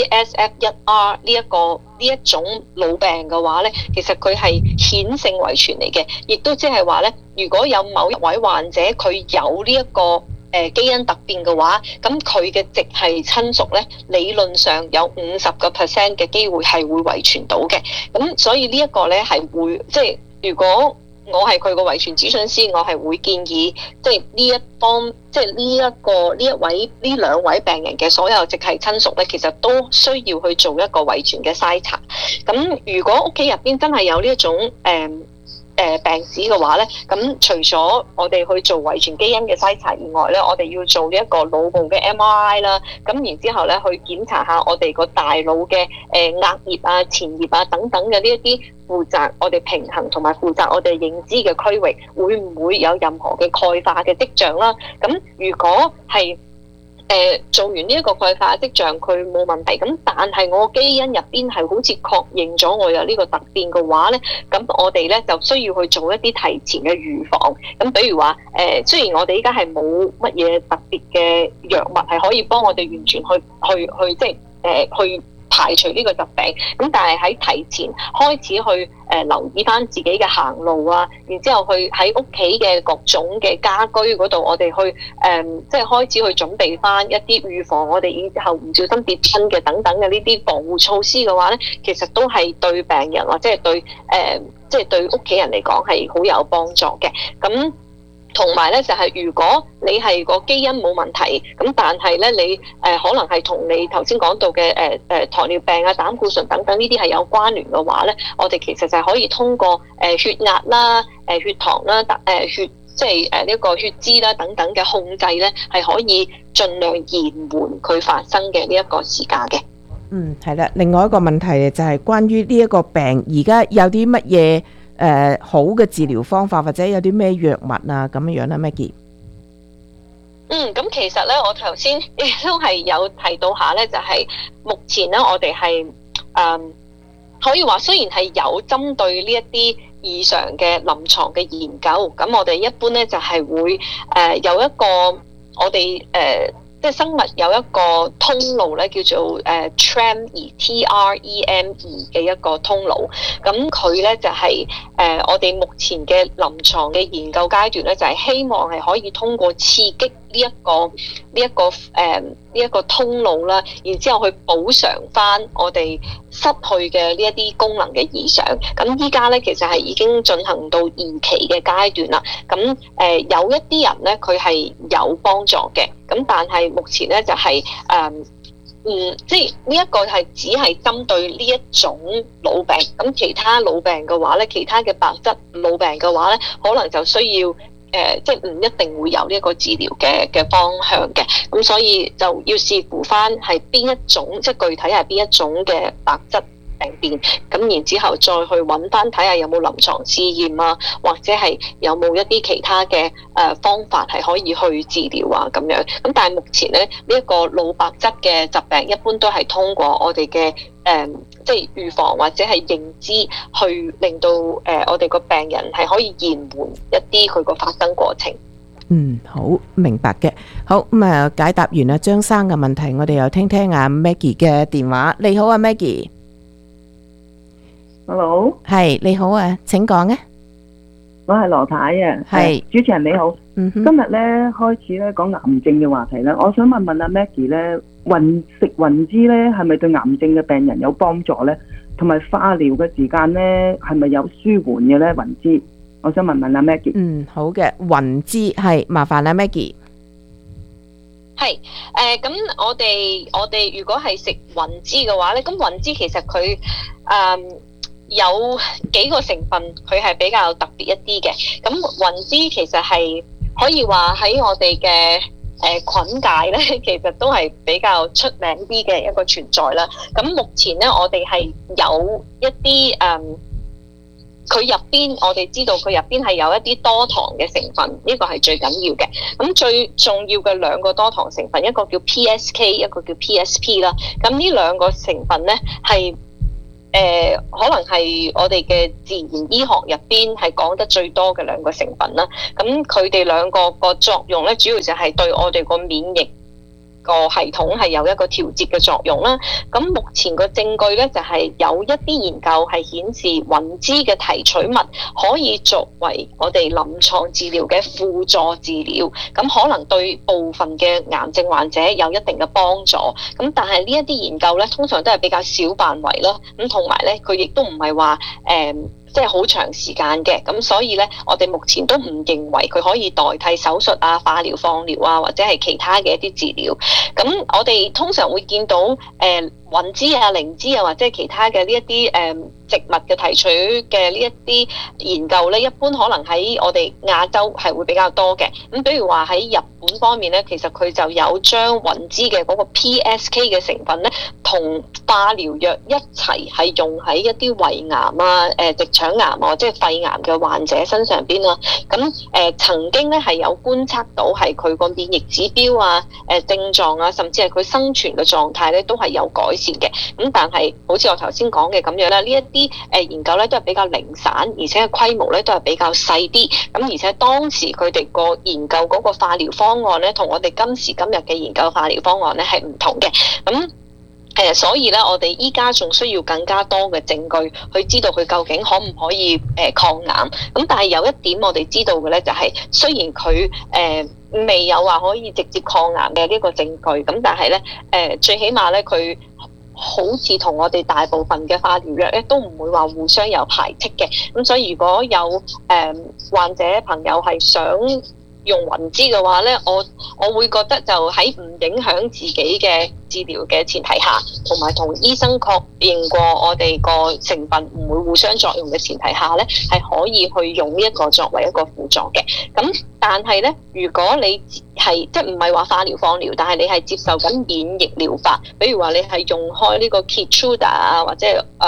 CSF1R 呢一種老病嘅話咧，其實佢係顯性遺傳嚟嘅，亦都即係話咧，如果有某一位患者佢有呢一個基因突變嘅話，咁佢嘅直系親屬咧，理論上有50% 嘅機會係會遺傳到嘅。咁所以呢一個咧係會，即係如果我係佢個遺傳諮詢師，我係會建議，即係呢一方，即係呢兩位病人嘅所有直系親屬咧，其實都需要去做一個遺傳嘅篩查。咁如果屋企入邊真係有呢一種病史嘅話咧，咁除咗我哋去做遺傳基因嘅篩查以外咧，我哋要做呢一個腦部嘅 MRI 啦，咁然之後咧去檢查下我哋個大腦嘅額葉啊、前葉啊等等嘅呢一啲負責我哋平衡同埋負責我哋認知嘅區域，會唔會有任何嘅鈣化嘅跡象啦？咁如果係做完呢一個鈣化跡象佢冇問題，咁但係我基因入邊係好似確認咗我有呢個突變嘅話咧，咁我哋咧就需要去做一啲提前嘅預防。咁比如話雖然我哋依家係冇乜嘢特別嘅藥物係可以幫我哋完全去即係去排除呢個疾病，咁但係喺提前開始去留意翻自己嘅行路啊，然之後去喺屋企嘅各種嘅家居嗰度，我哋去即係開始去準備翻一啲預防我哋以後唔小心跌親嘅等等嘅呢啲防護措施嘅話咧，其實都係對病人或者係對即係對屋企人嚟講係好有幫助嘅。咁同埋咧就係如果你係個基因冇問題，咁但係咧你可能係同你頭先講到嘅糖尿病啊、膽固醇等等呢啲係有關聯嘅話咧，我哋其實就係可以通過血壓啦、血糖啦、血即係呢個血脂啦等等嘅控制咧，係可以盡量延緩佢發生嘅呢一個時間嘅。 係啦。另外一個問題就係關於呢一個病，而家有啲乜嘢好嘅治療方法，或者有啲咩藥物啊咁樣啦，Maggie。 咁其實咧，我頭先亦都係有提到下咧，就係目前咧，我哋係可以話雖然係有針對呢一啲異常嘅臨床嘅研究，咁我哋一般咧就係會有一個我哋即係生物有一個通路咧，叫做TREM2 嘅一個通路。咁佢咧就係我哋目前嘅臨床嘅研究階段咧，就係希望係可以通過刺激呢一個通路啦，然之後去補償翻我哋失去嘅呢一啲功能嘅異常。咁依家咧其實係已經進行到2期嘅階段啦。咁有一啲人咧佢係有幫助嘅，咁但係目前咧就係即係呢一個係只係針對呢一種老病。咁其他老病嘅話咧，其他嘅白質老病嘅話咧，可能就需要即係唔一定會有呢一個治療嘅方向嘅。咁所以就要視乎翻係邊一種，即係具體係邊一種嘅白質病變，咁然之後再去揾翻睇下有冇臨床試驗啊，或者係有冇一啲其他嘅方法係可以去治療啊咁樣。咁但係目前咧呢一個腦白質嘅疾病，一般都係通過我哋嘅即係預防或者係認知，去令到我哋個病人係可以延緩一啲佢個發生過程。 好明白嘅。好咁啊，解答完阿張生嘅問題，我哋又聽聽阿 Maggie 嘅電話。你好啊 Maggie。Hello。係你好啊，請講啊。 我係羅太啊， 係主持人你好。今日咧開始咧講癌症嘅話題咧，我想問阿 Maggie 咧，食雲芝咧係咪對癌症嘅病人有幫助咧？同埋化療嘅時間咧係咪有舒緩嘅咧？雲芝，我想問阿 Maggie。 好嘅，雲芝係麻煩阿 Maggie。 係咁我哋如果係食雲芝嘅話咧，咁雲芝其實佢有幾個成分，佢係比較特別一啲嘅。咁雲芝其實係可以話喺我哋嘅菌界咧，其實都係比較出名啲嘅一個存在啦。咁目前咧，我哋係有一啲佢入邊我哋知道佢入邊係有一啲多糖嘅成分，呢個係最緊要嘅。咁最重要嘅兩個多糖成分，一個叫 PSK， 一個叫 PSP 啦。咁呢兩個成分咧係可能係我哋嘅自然醫學入邊係講得最多嘅兩個成分啦。咁佢哋兩個個作用咧，主要就係對我哋個免疫個系統係有一個調節嘅作用啦。咁目前個證據咧就係有一啲研究係顯示雲芝嘅提取物可以作為我哋臨床治療嘅輔助治療，咁可能對部分嘅癌症患者有一定嘅幫助。咁但係呢一啲研究咧，通常都係比較小範圍啦。咁同埋咧，佢亦都唔係話即係好長時間嘅，咁所以咧，我哋目前都唔認為佢可以代替手術啊、化療、放療啊，或者係其他嘅一啲治療。咁我哋通常會見到雲芝啊、靈芝啊，或者係其他嘅呢一啲植物嘅提取嘅呢一啲研究咧，一般可能喺我哋亞洲係會比較多嘅。咁比如話喺日本方面咧，其實佢就有將雲芝嘅嗰個 PSK 嘅成分咧，同化療藥一齊係用喺一啲胃癌啊、直腸癌啊，即係肺癌嘅患者身上邊啦。咁曾經咧係有觀察到係佢個免疫指標啊、症狀啊，甚至係佢生存嘅狀態咧，都係有改善嘅。咁但係好似我頭先講嘅咁樣啦，呢一啲研究咧都係比較零散，而且規模咧都係比較細啲。咁而且當時佢哋個研究嗰個化療方案咧，同我哋今時今日嘅研究化療方案咧係唔同嘅。咁所以咧，我哋依家仲需要更加多嘅證據去知道佢究竟可唔可以抗癌。咁但係有一點我哋知道嘅咧，就係雖然佢未有話可以直接抗癌嘅呢個證據，咁但係咧最起碼咧佢好似同我哋大部分嘅化療藥咧，都唔會話互相有排斥嘅。咁所以如果有患者朋友係想用雲芝嘅話咧，我會覺得就喺唔影響自己嘅治療嘅前提下，同埋同醫生確認過我哋個成分唔會互相作用嘅前提下咧，係可以去用呢一個作為一個輔助嘅。咁但係咧，如果你係即係唔係話化療放療，但係你係接受緊免疫療法，比如話你係用開呢個 Keytruda 啊，或者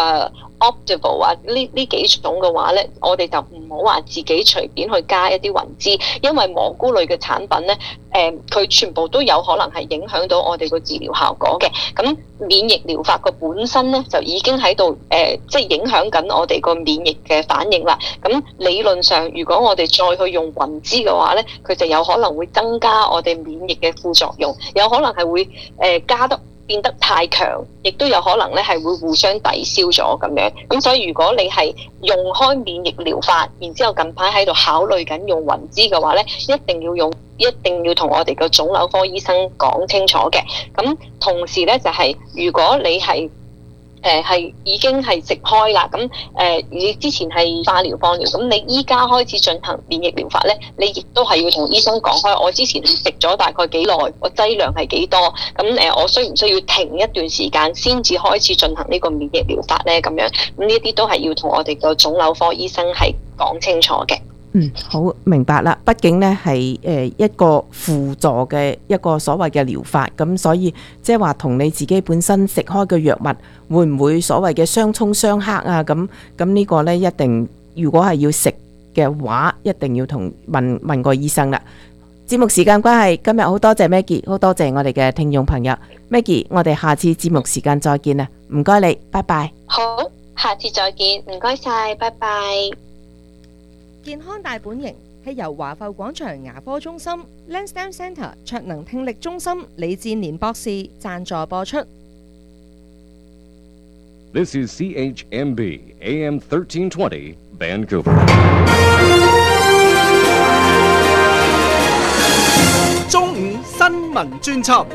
Opdivo 啊呢幾種嘅話咧，我哋就唔好話自己隨便去加一啲雲芝，因為蘑菇類嘅產品咧，佢全部都有可能係影響到我哋個治療效果嘅。咁免疫療法個本身咧就已經喺度即係影響緊我哋個免疫嘅反應啦。咁理論上，如果我哋再去用雲芝嘅話咧，佢就有可能會增加我哋免疫嘅副作用，有可能係會變得太強，亦都有可能咧係會互相抵消咗咁樣。咁所以如果你係用開免疫療法，然之後近排喺度考慮緊用雲芝嘅話咧，一定要同我哋嘅腫瘤科醫生講清楚嘅。咁同時咧就係如果你係已經係食開啦，咁你之前係化療放療，咁你依家開始進行免疫療法咧，你亦都係要同醫生講開，我之前食咗大概幾耐，我劑量係幾多，咁我需唔需要停一段時間先至開始進行呢個免疫療法咧？咁樣咁呢啲都係要同我哋個腫瘤科醫生係講清楚嘅。 好明白啦。畢竟呢係一個輔助嘅一個所謂嘅療法，咁所以即係話同你自己本身食開嘅藥物會唔會所謂嘅相沖相克啊？咁呢個呢，一定如果係要食嘅話，一定要問個醫生啦。節目時間關係，今日好多謝 Maggie， 好多謝我哋嘅聽眾朋友 Maggie， 我哋下次節目時間再見啦，唔該你，拜拜。 好，下次再見，唔該晒，拜拜。 健康大本營， 係由華埠廣場牙科中心 Lansdowne Centre 卓能聽力中心李志年博士贊助播出。 This is CHMB AM 1320 Vancouver. 中午新聞專輯。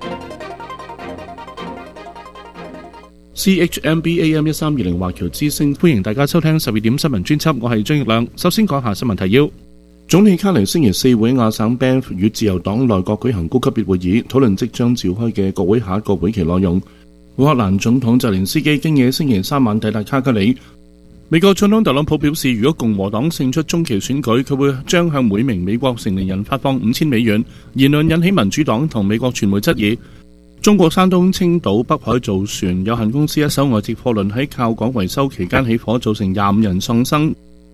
CHMB AM 1320華僑之聲，歡迎大家收聽12點新聞專輯，我係張奕亮。首先講下新聞提要。總理卡尼星期四會亞省 Banff 與自由黨內閣舉行高級別會議，討論即將召開嘅國會下一個會期內容。烏克蘭總統澤連斯基經野星期三晚抵達卡加里。美國總統特朗普表示，如果共和黨勝出中期選舉，佢會將向每名美國成年人發放5000美元。言論引起民主黨同美國傳媒質疑。中國山東青島北海造船有限公司一艘外籍貨輪喺靠港維修期間起火，造成25人喪生。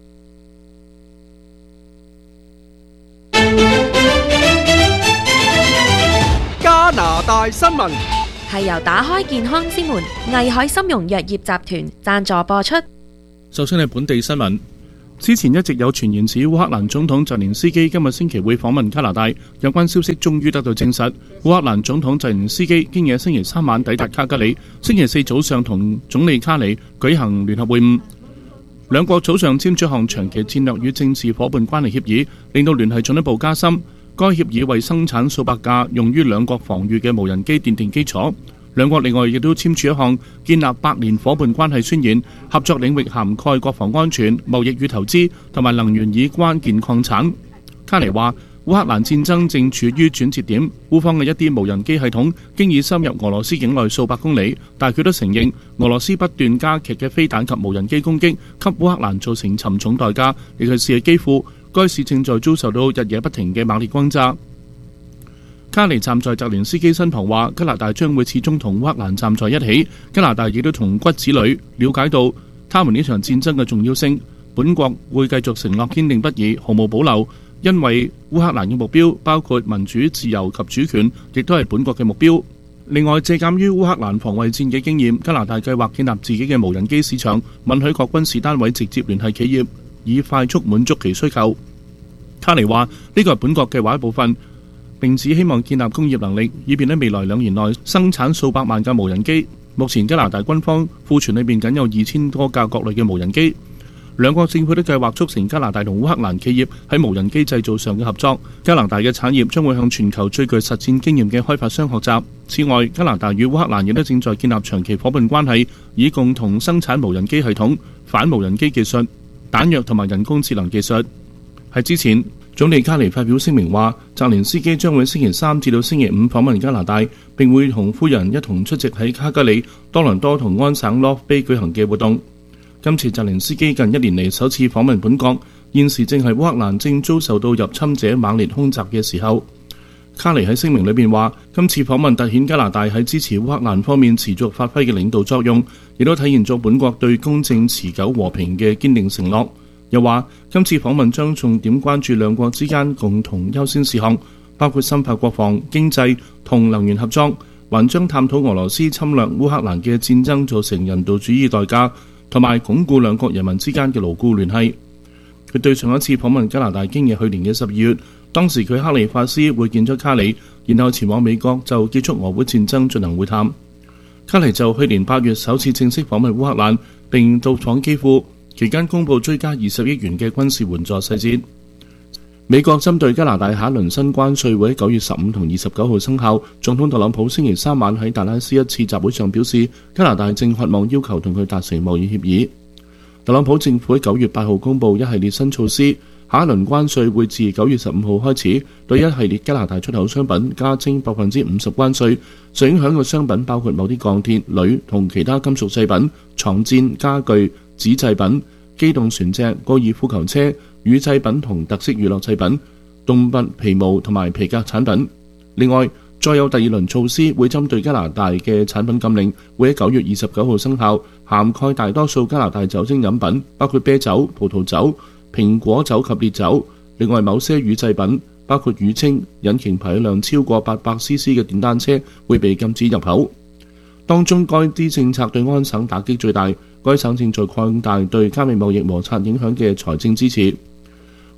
加拿大新聞係由打開健康之門藝海參茸藥業集團贊助播出。 首先係本地新聞。之前一直有傳言指烏克蘭總統澤連斯基今日星期會訪問加拿大，有關消息終於得到證實。烏克蘭總統澤連斯基經野星期三晚抵達卡加里，星期四早上同總理卡尼舉行聯合會晤。兩國早上簽署一項長期戰略與政治夥伴關係協議，令到聯繫進一步加深。該協議為生產數百架用於兩國防禦嘅無人機奠定基礎。兩國另外亦都簽署一項建立百年夥伴關係宣言，合作領域涵蓋國防安全、貿易與投資同埋能源以關鍵礦產。卡尼話，烏克蘭戰爭正處於轉折點，烏方嘅一啲無人機系統經已深入俄羅斯境內數百公里，但佢都承認俄羅斯不斷加劇嘅飛彈及無人機攻擊，給烏克蘭造成沉重代價，尤其是基輔，該市正在遭受到日夜不停嘅猛烈轟炸。卡尼站在澤連斯基身旁話，加拿大將會始終同烏克蘭站在一起。加拿大亦都同骨子裏了解到他們呢場戰爭嘅重要性。本國會繼續承諾堅定不移，毫無保留，因為烏克蘭嘅目標包括民主、自由及主權，亦都係本國嘅目標。另外，借鑑於烏克蘭防衛戰嘅經驗，加拿大計劃建立自己嘅無人機市場，允許各軍事單位直接聯繫企業，以快速滿足其需求。卡尼話，呢個係本國計劃一部分，並只希望建立工業能力，以便喺未來2年內生產數百萬架無人機。目前加拿大軍方庫存裏面僅有2000多架各類嘅無人機。兩國政府都計劃促成加拿大同烏克蘭企業喺無人機製造上嘅合作。加拿大嘅產業將會向全球最具實戰經驗嘅開發商學習。此外，加拿大與烏克蘭亦都正在建立長期夥伴關係，以共同生產無人機系統、反無人機技術、彈藥同埋人工智能技術。喺之前，總理卡尼發表聲明話，澤連斯基將會星期三至到星期五訪問加拿大，並會同夫人一同出席喺卡加里、多倫多同安省 North Bay 舉行嘅活動。今次澤連斯基近1年嚟首次訪問本國，現時正係烏克蘭正遭受到入侵者猛烈空襲嘅時候。卡尼喺聲明裏邊話，今次訪問凸顯加拿大喺支持烏克蘭方面持續發揮嘅領導作用，亦都體現咗本國對公正持久和平嘅堅定承諾。又話，今次訪問將重點關注兩國之間共同優先事項，包括深化國防、經濟同能源合作，還將探討俄羅斯侵略烏克蘭嘅戰爭造成人道主義代價，同埋鞏固兩國人民之間嘅牢固聯繫。佢對上一次訪問加拿大經已去年嘅12月，當時佢克里法斯會見咗卡里，然後前往美國就結束俄烏戰爭進行會談。卡里就去年8月首次正式訪問烏克蘭，並到訪基輔，期間公布追加20億元嘅軍事援助細節。美國針對加拿大下一輪新關稅會喺9月15同29號生效。總統特朗普星期三晚喺達拉斯一次集會上表示，加拿大正渴望要求同佢達成貿易協議。特朗普政府喺9月8號公布一系列新措施，下一輪關稅會自9月15號開始對一系列加拿大出口商品加徵50%關稅。受影響嘅商品包括某啲鋼鐵、鋁同其他金屬製品、床墊、家具、紙製品、機動船隻、高爾夫球車、乳製品同特色娛樂製品、動物皮毛同埋皮革產品。另外，再有第二輪措施會針對加拿大嘅產品禁令，會喺9月29號生效，涵蓋大多數加拿大酒精飲品，包括啤酒、葡萄酒、蘋果酒及烈酒。另外，某些乳製品，包括乳清、引擎排量超過800cc 嘅電單車會被禁止入口。當中該啲政策對安省打擊最大，該省正在擴大對加美貿易摩擦影響嘅財政支持。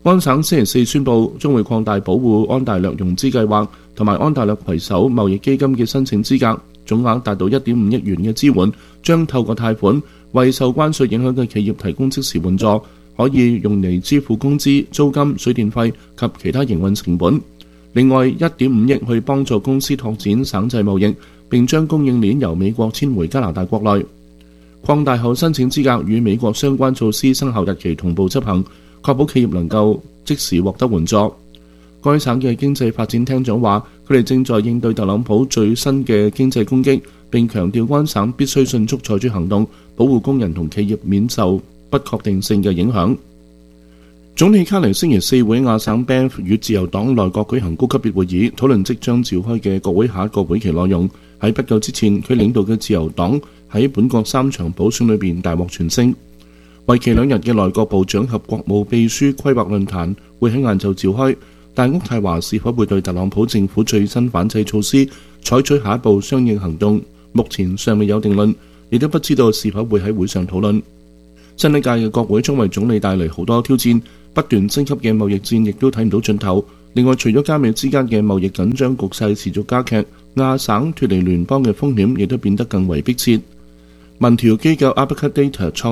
安省星期四宣布將會擴大保護安大略融資計劃同埋安大略攜手貿易基金嘅申請資格，總額達到 1.5 億元嘅支援，將透過貸款為受關稅影響嘅企業提供即時援助，可以用嚟支付工資、租金、水電費及其他營運成本。另外 1.5 億去幫助公司拓展省際貿易，並將供應鏈由美國遷回加拿大國內。擴大後申請資格與美國相關措施生效日期同步執行，確保企業能夠即時獲得援助。該省嘅經濟發展廳長話，佢哋正在應對特朗普最新嘅經濟攻擊，並強調安省必須迅速採取行動，保護工人同企業免受不確定性嘅影響。總理卡尼星期四會亞省 Banff 與自由黨內閣舉行高級別會議，討論即將召開嘅國會下一個會期內容。喺不久之前，佢領導嘅自由黨喺本國3場補選裏邊大獲全勝。為期2日嘅內閣部長及國務秘書規劃論壇會喺晏晝召開，但渥太華是否會對特朗普政府最新反制措施採取下一步相應行動，目前尚未有定論，亦都不知道是否會喺會上討論。新一屆嘅國會將為總理帶嚟好多挑戰，不斷升級嘅貿易戰亦都睇唔到盡頭。另外，除咗加美之間嘅貿易緊張局勢持續加劇，亞省脱離聯邦嘅風險亦都變得更為迫切。民調機構 Abacus Data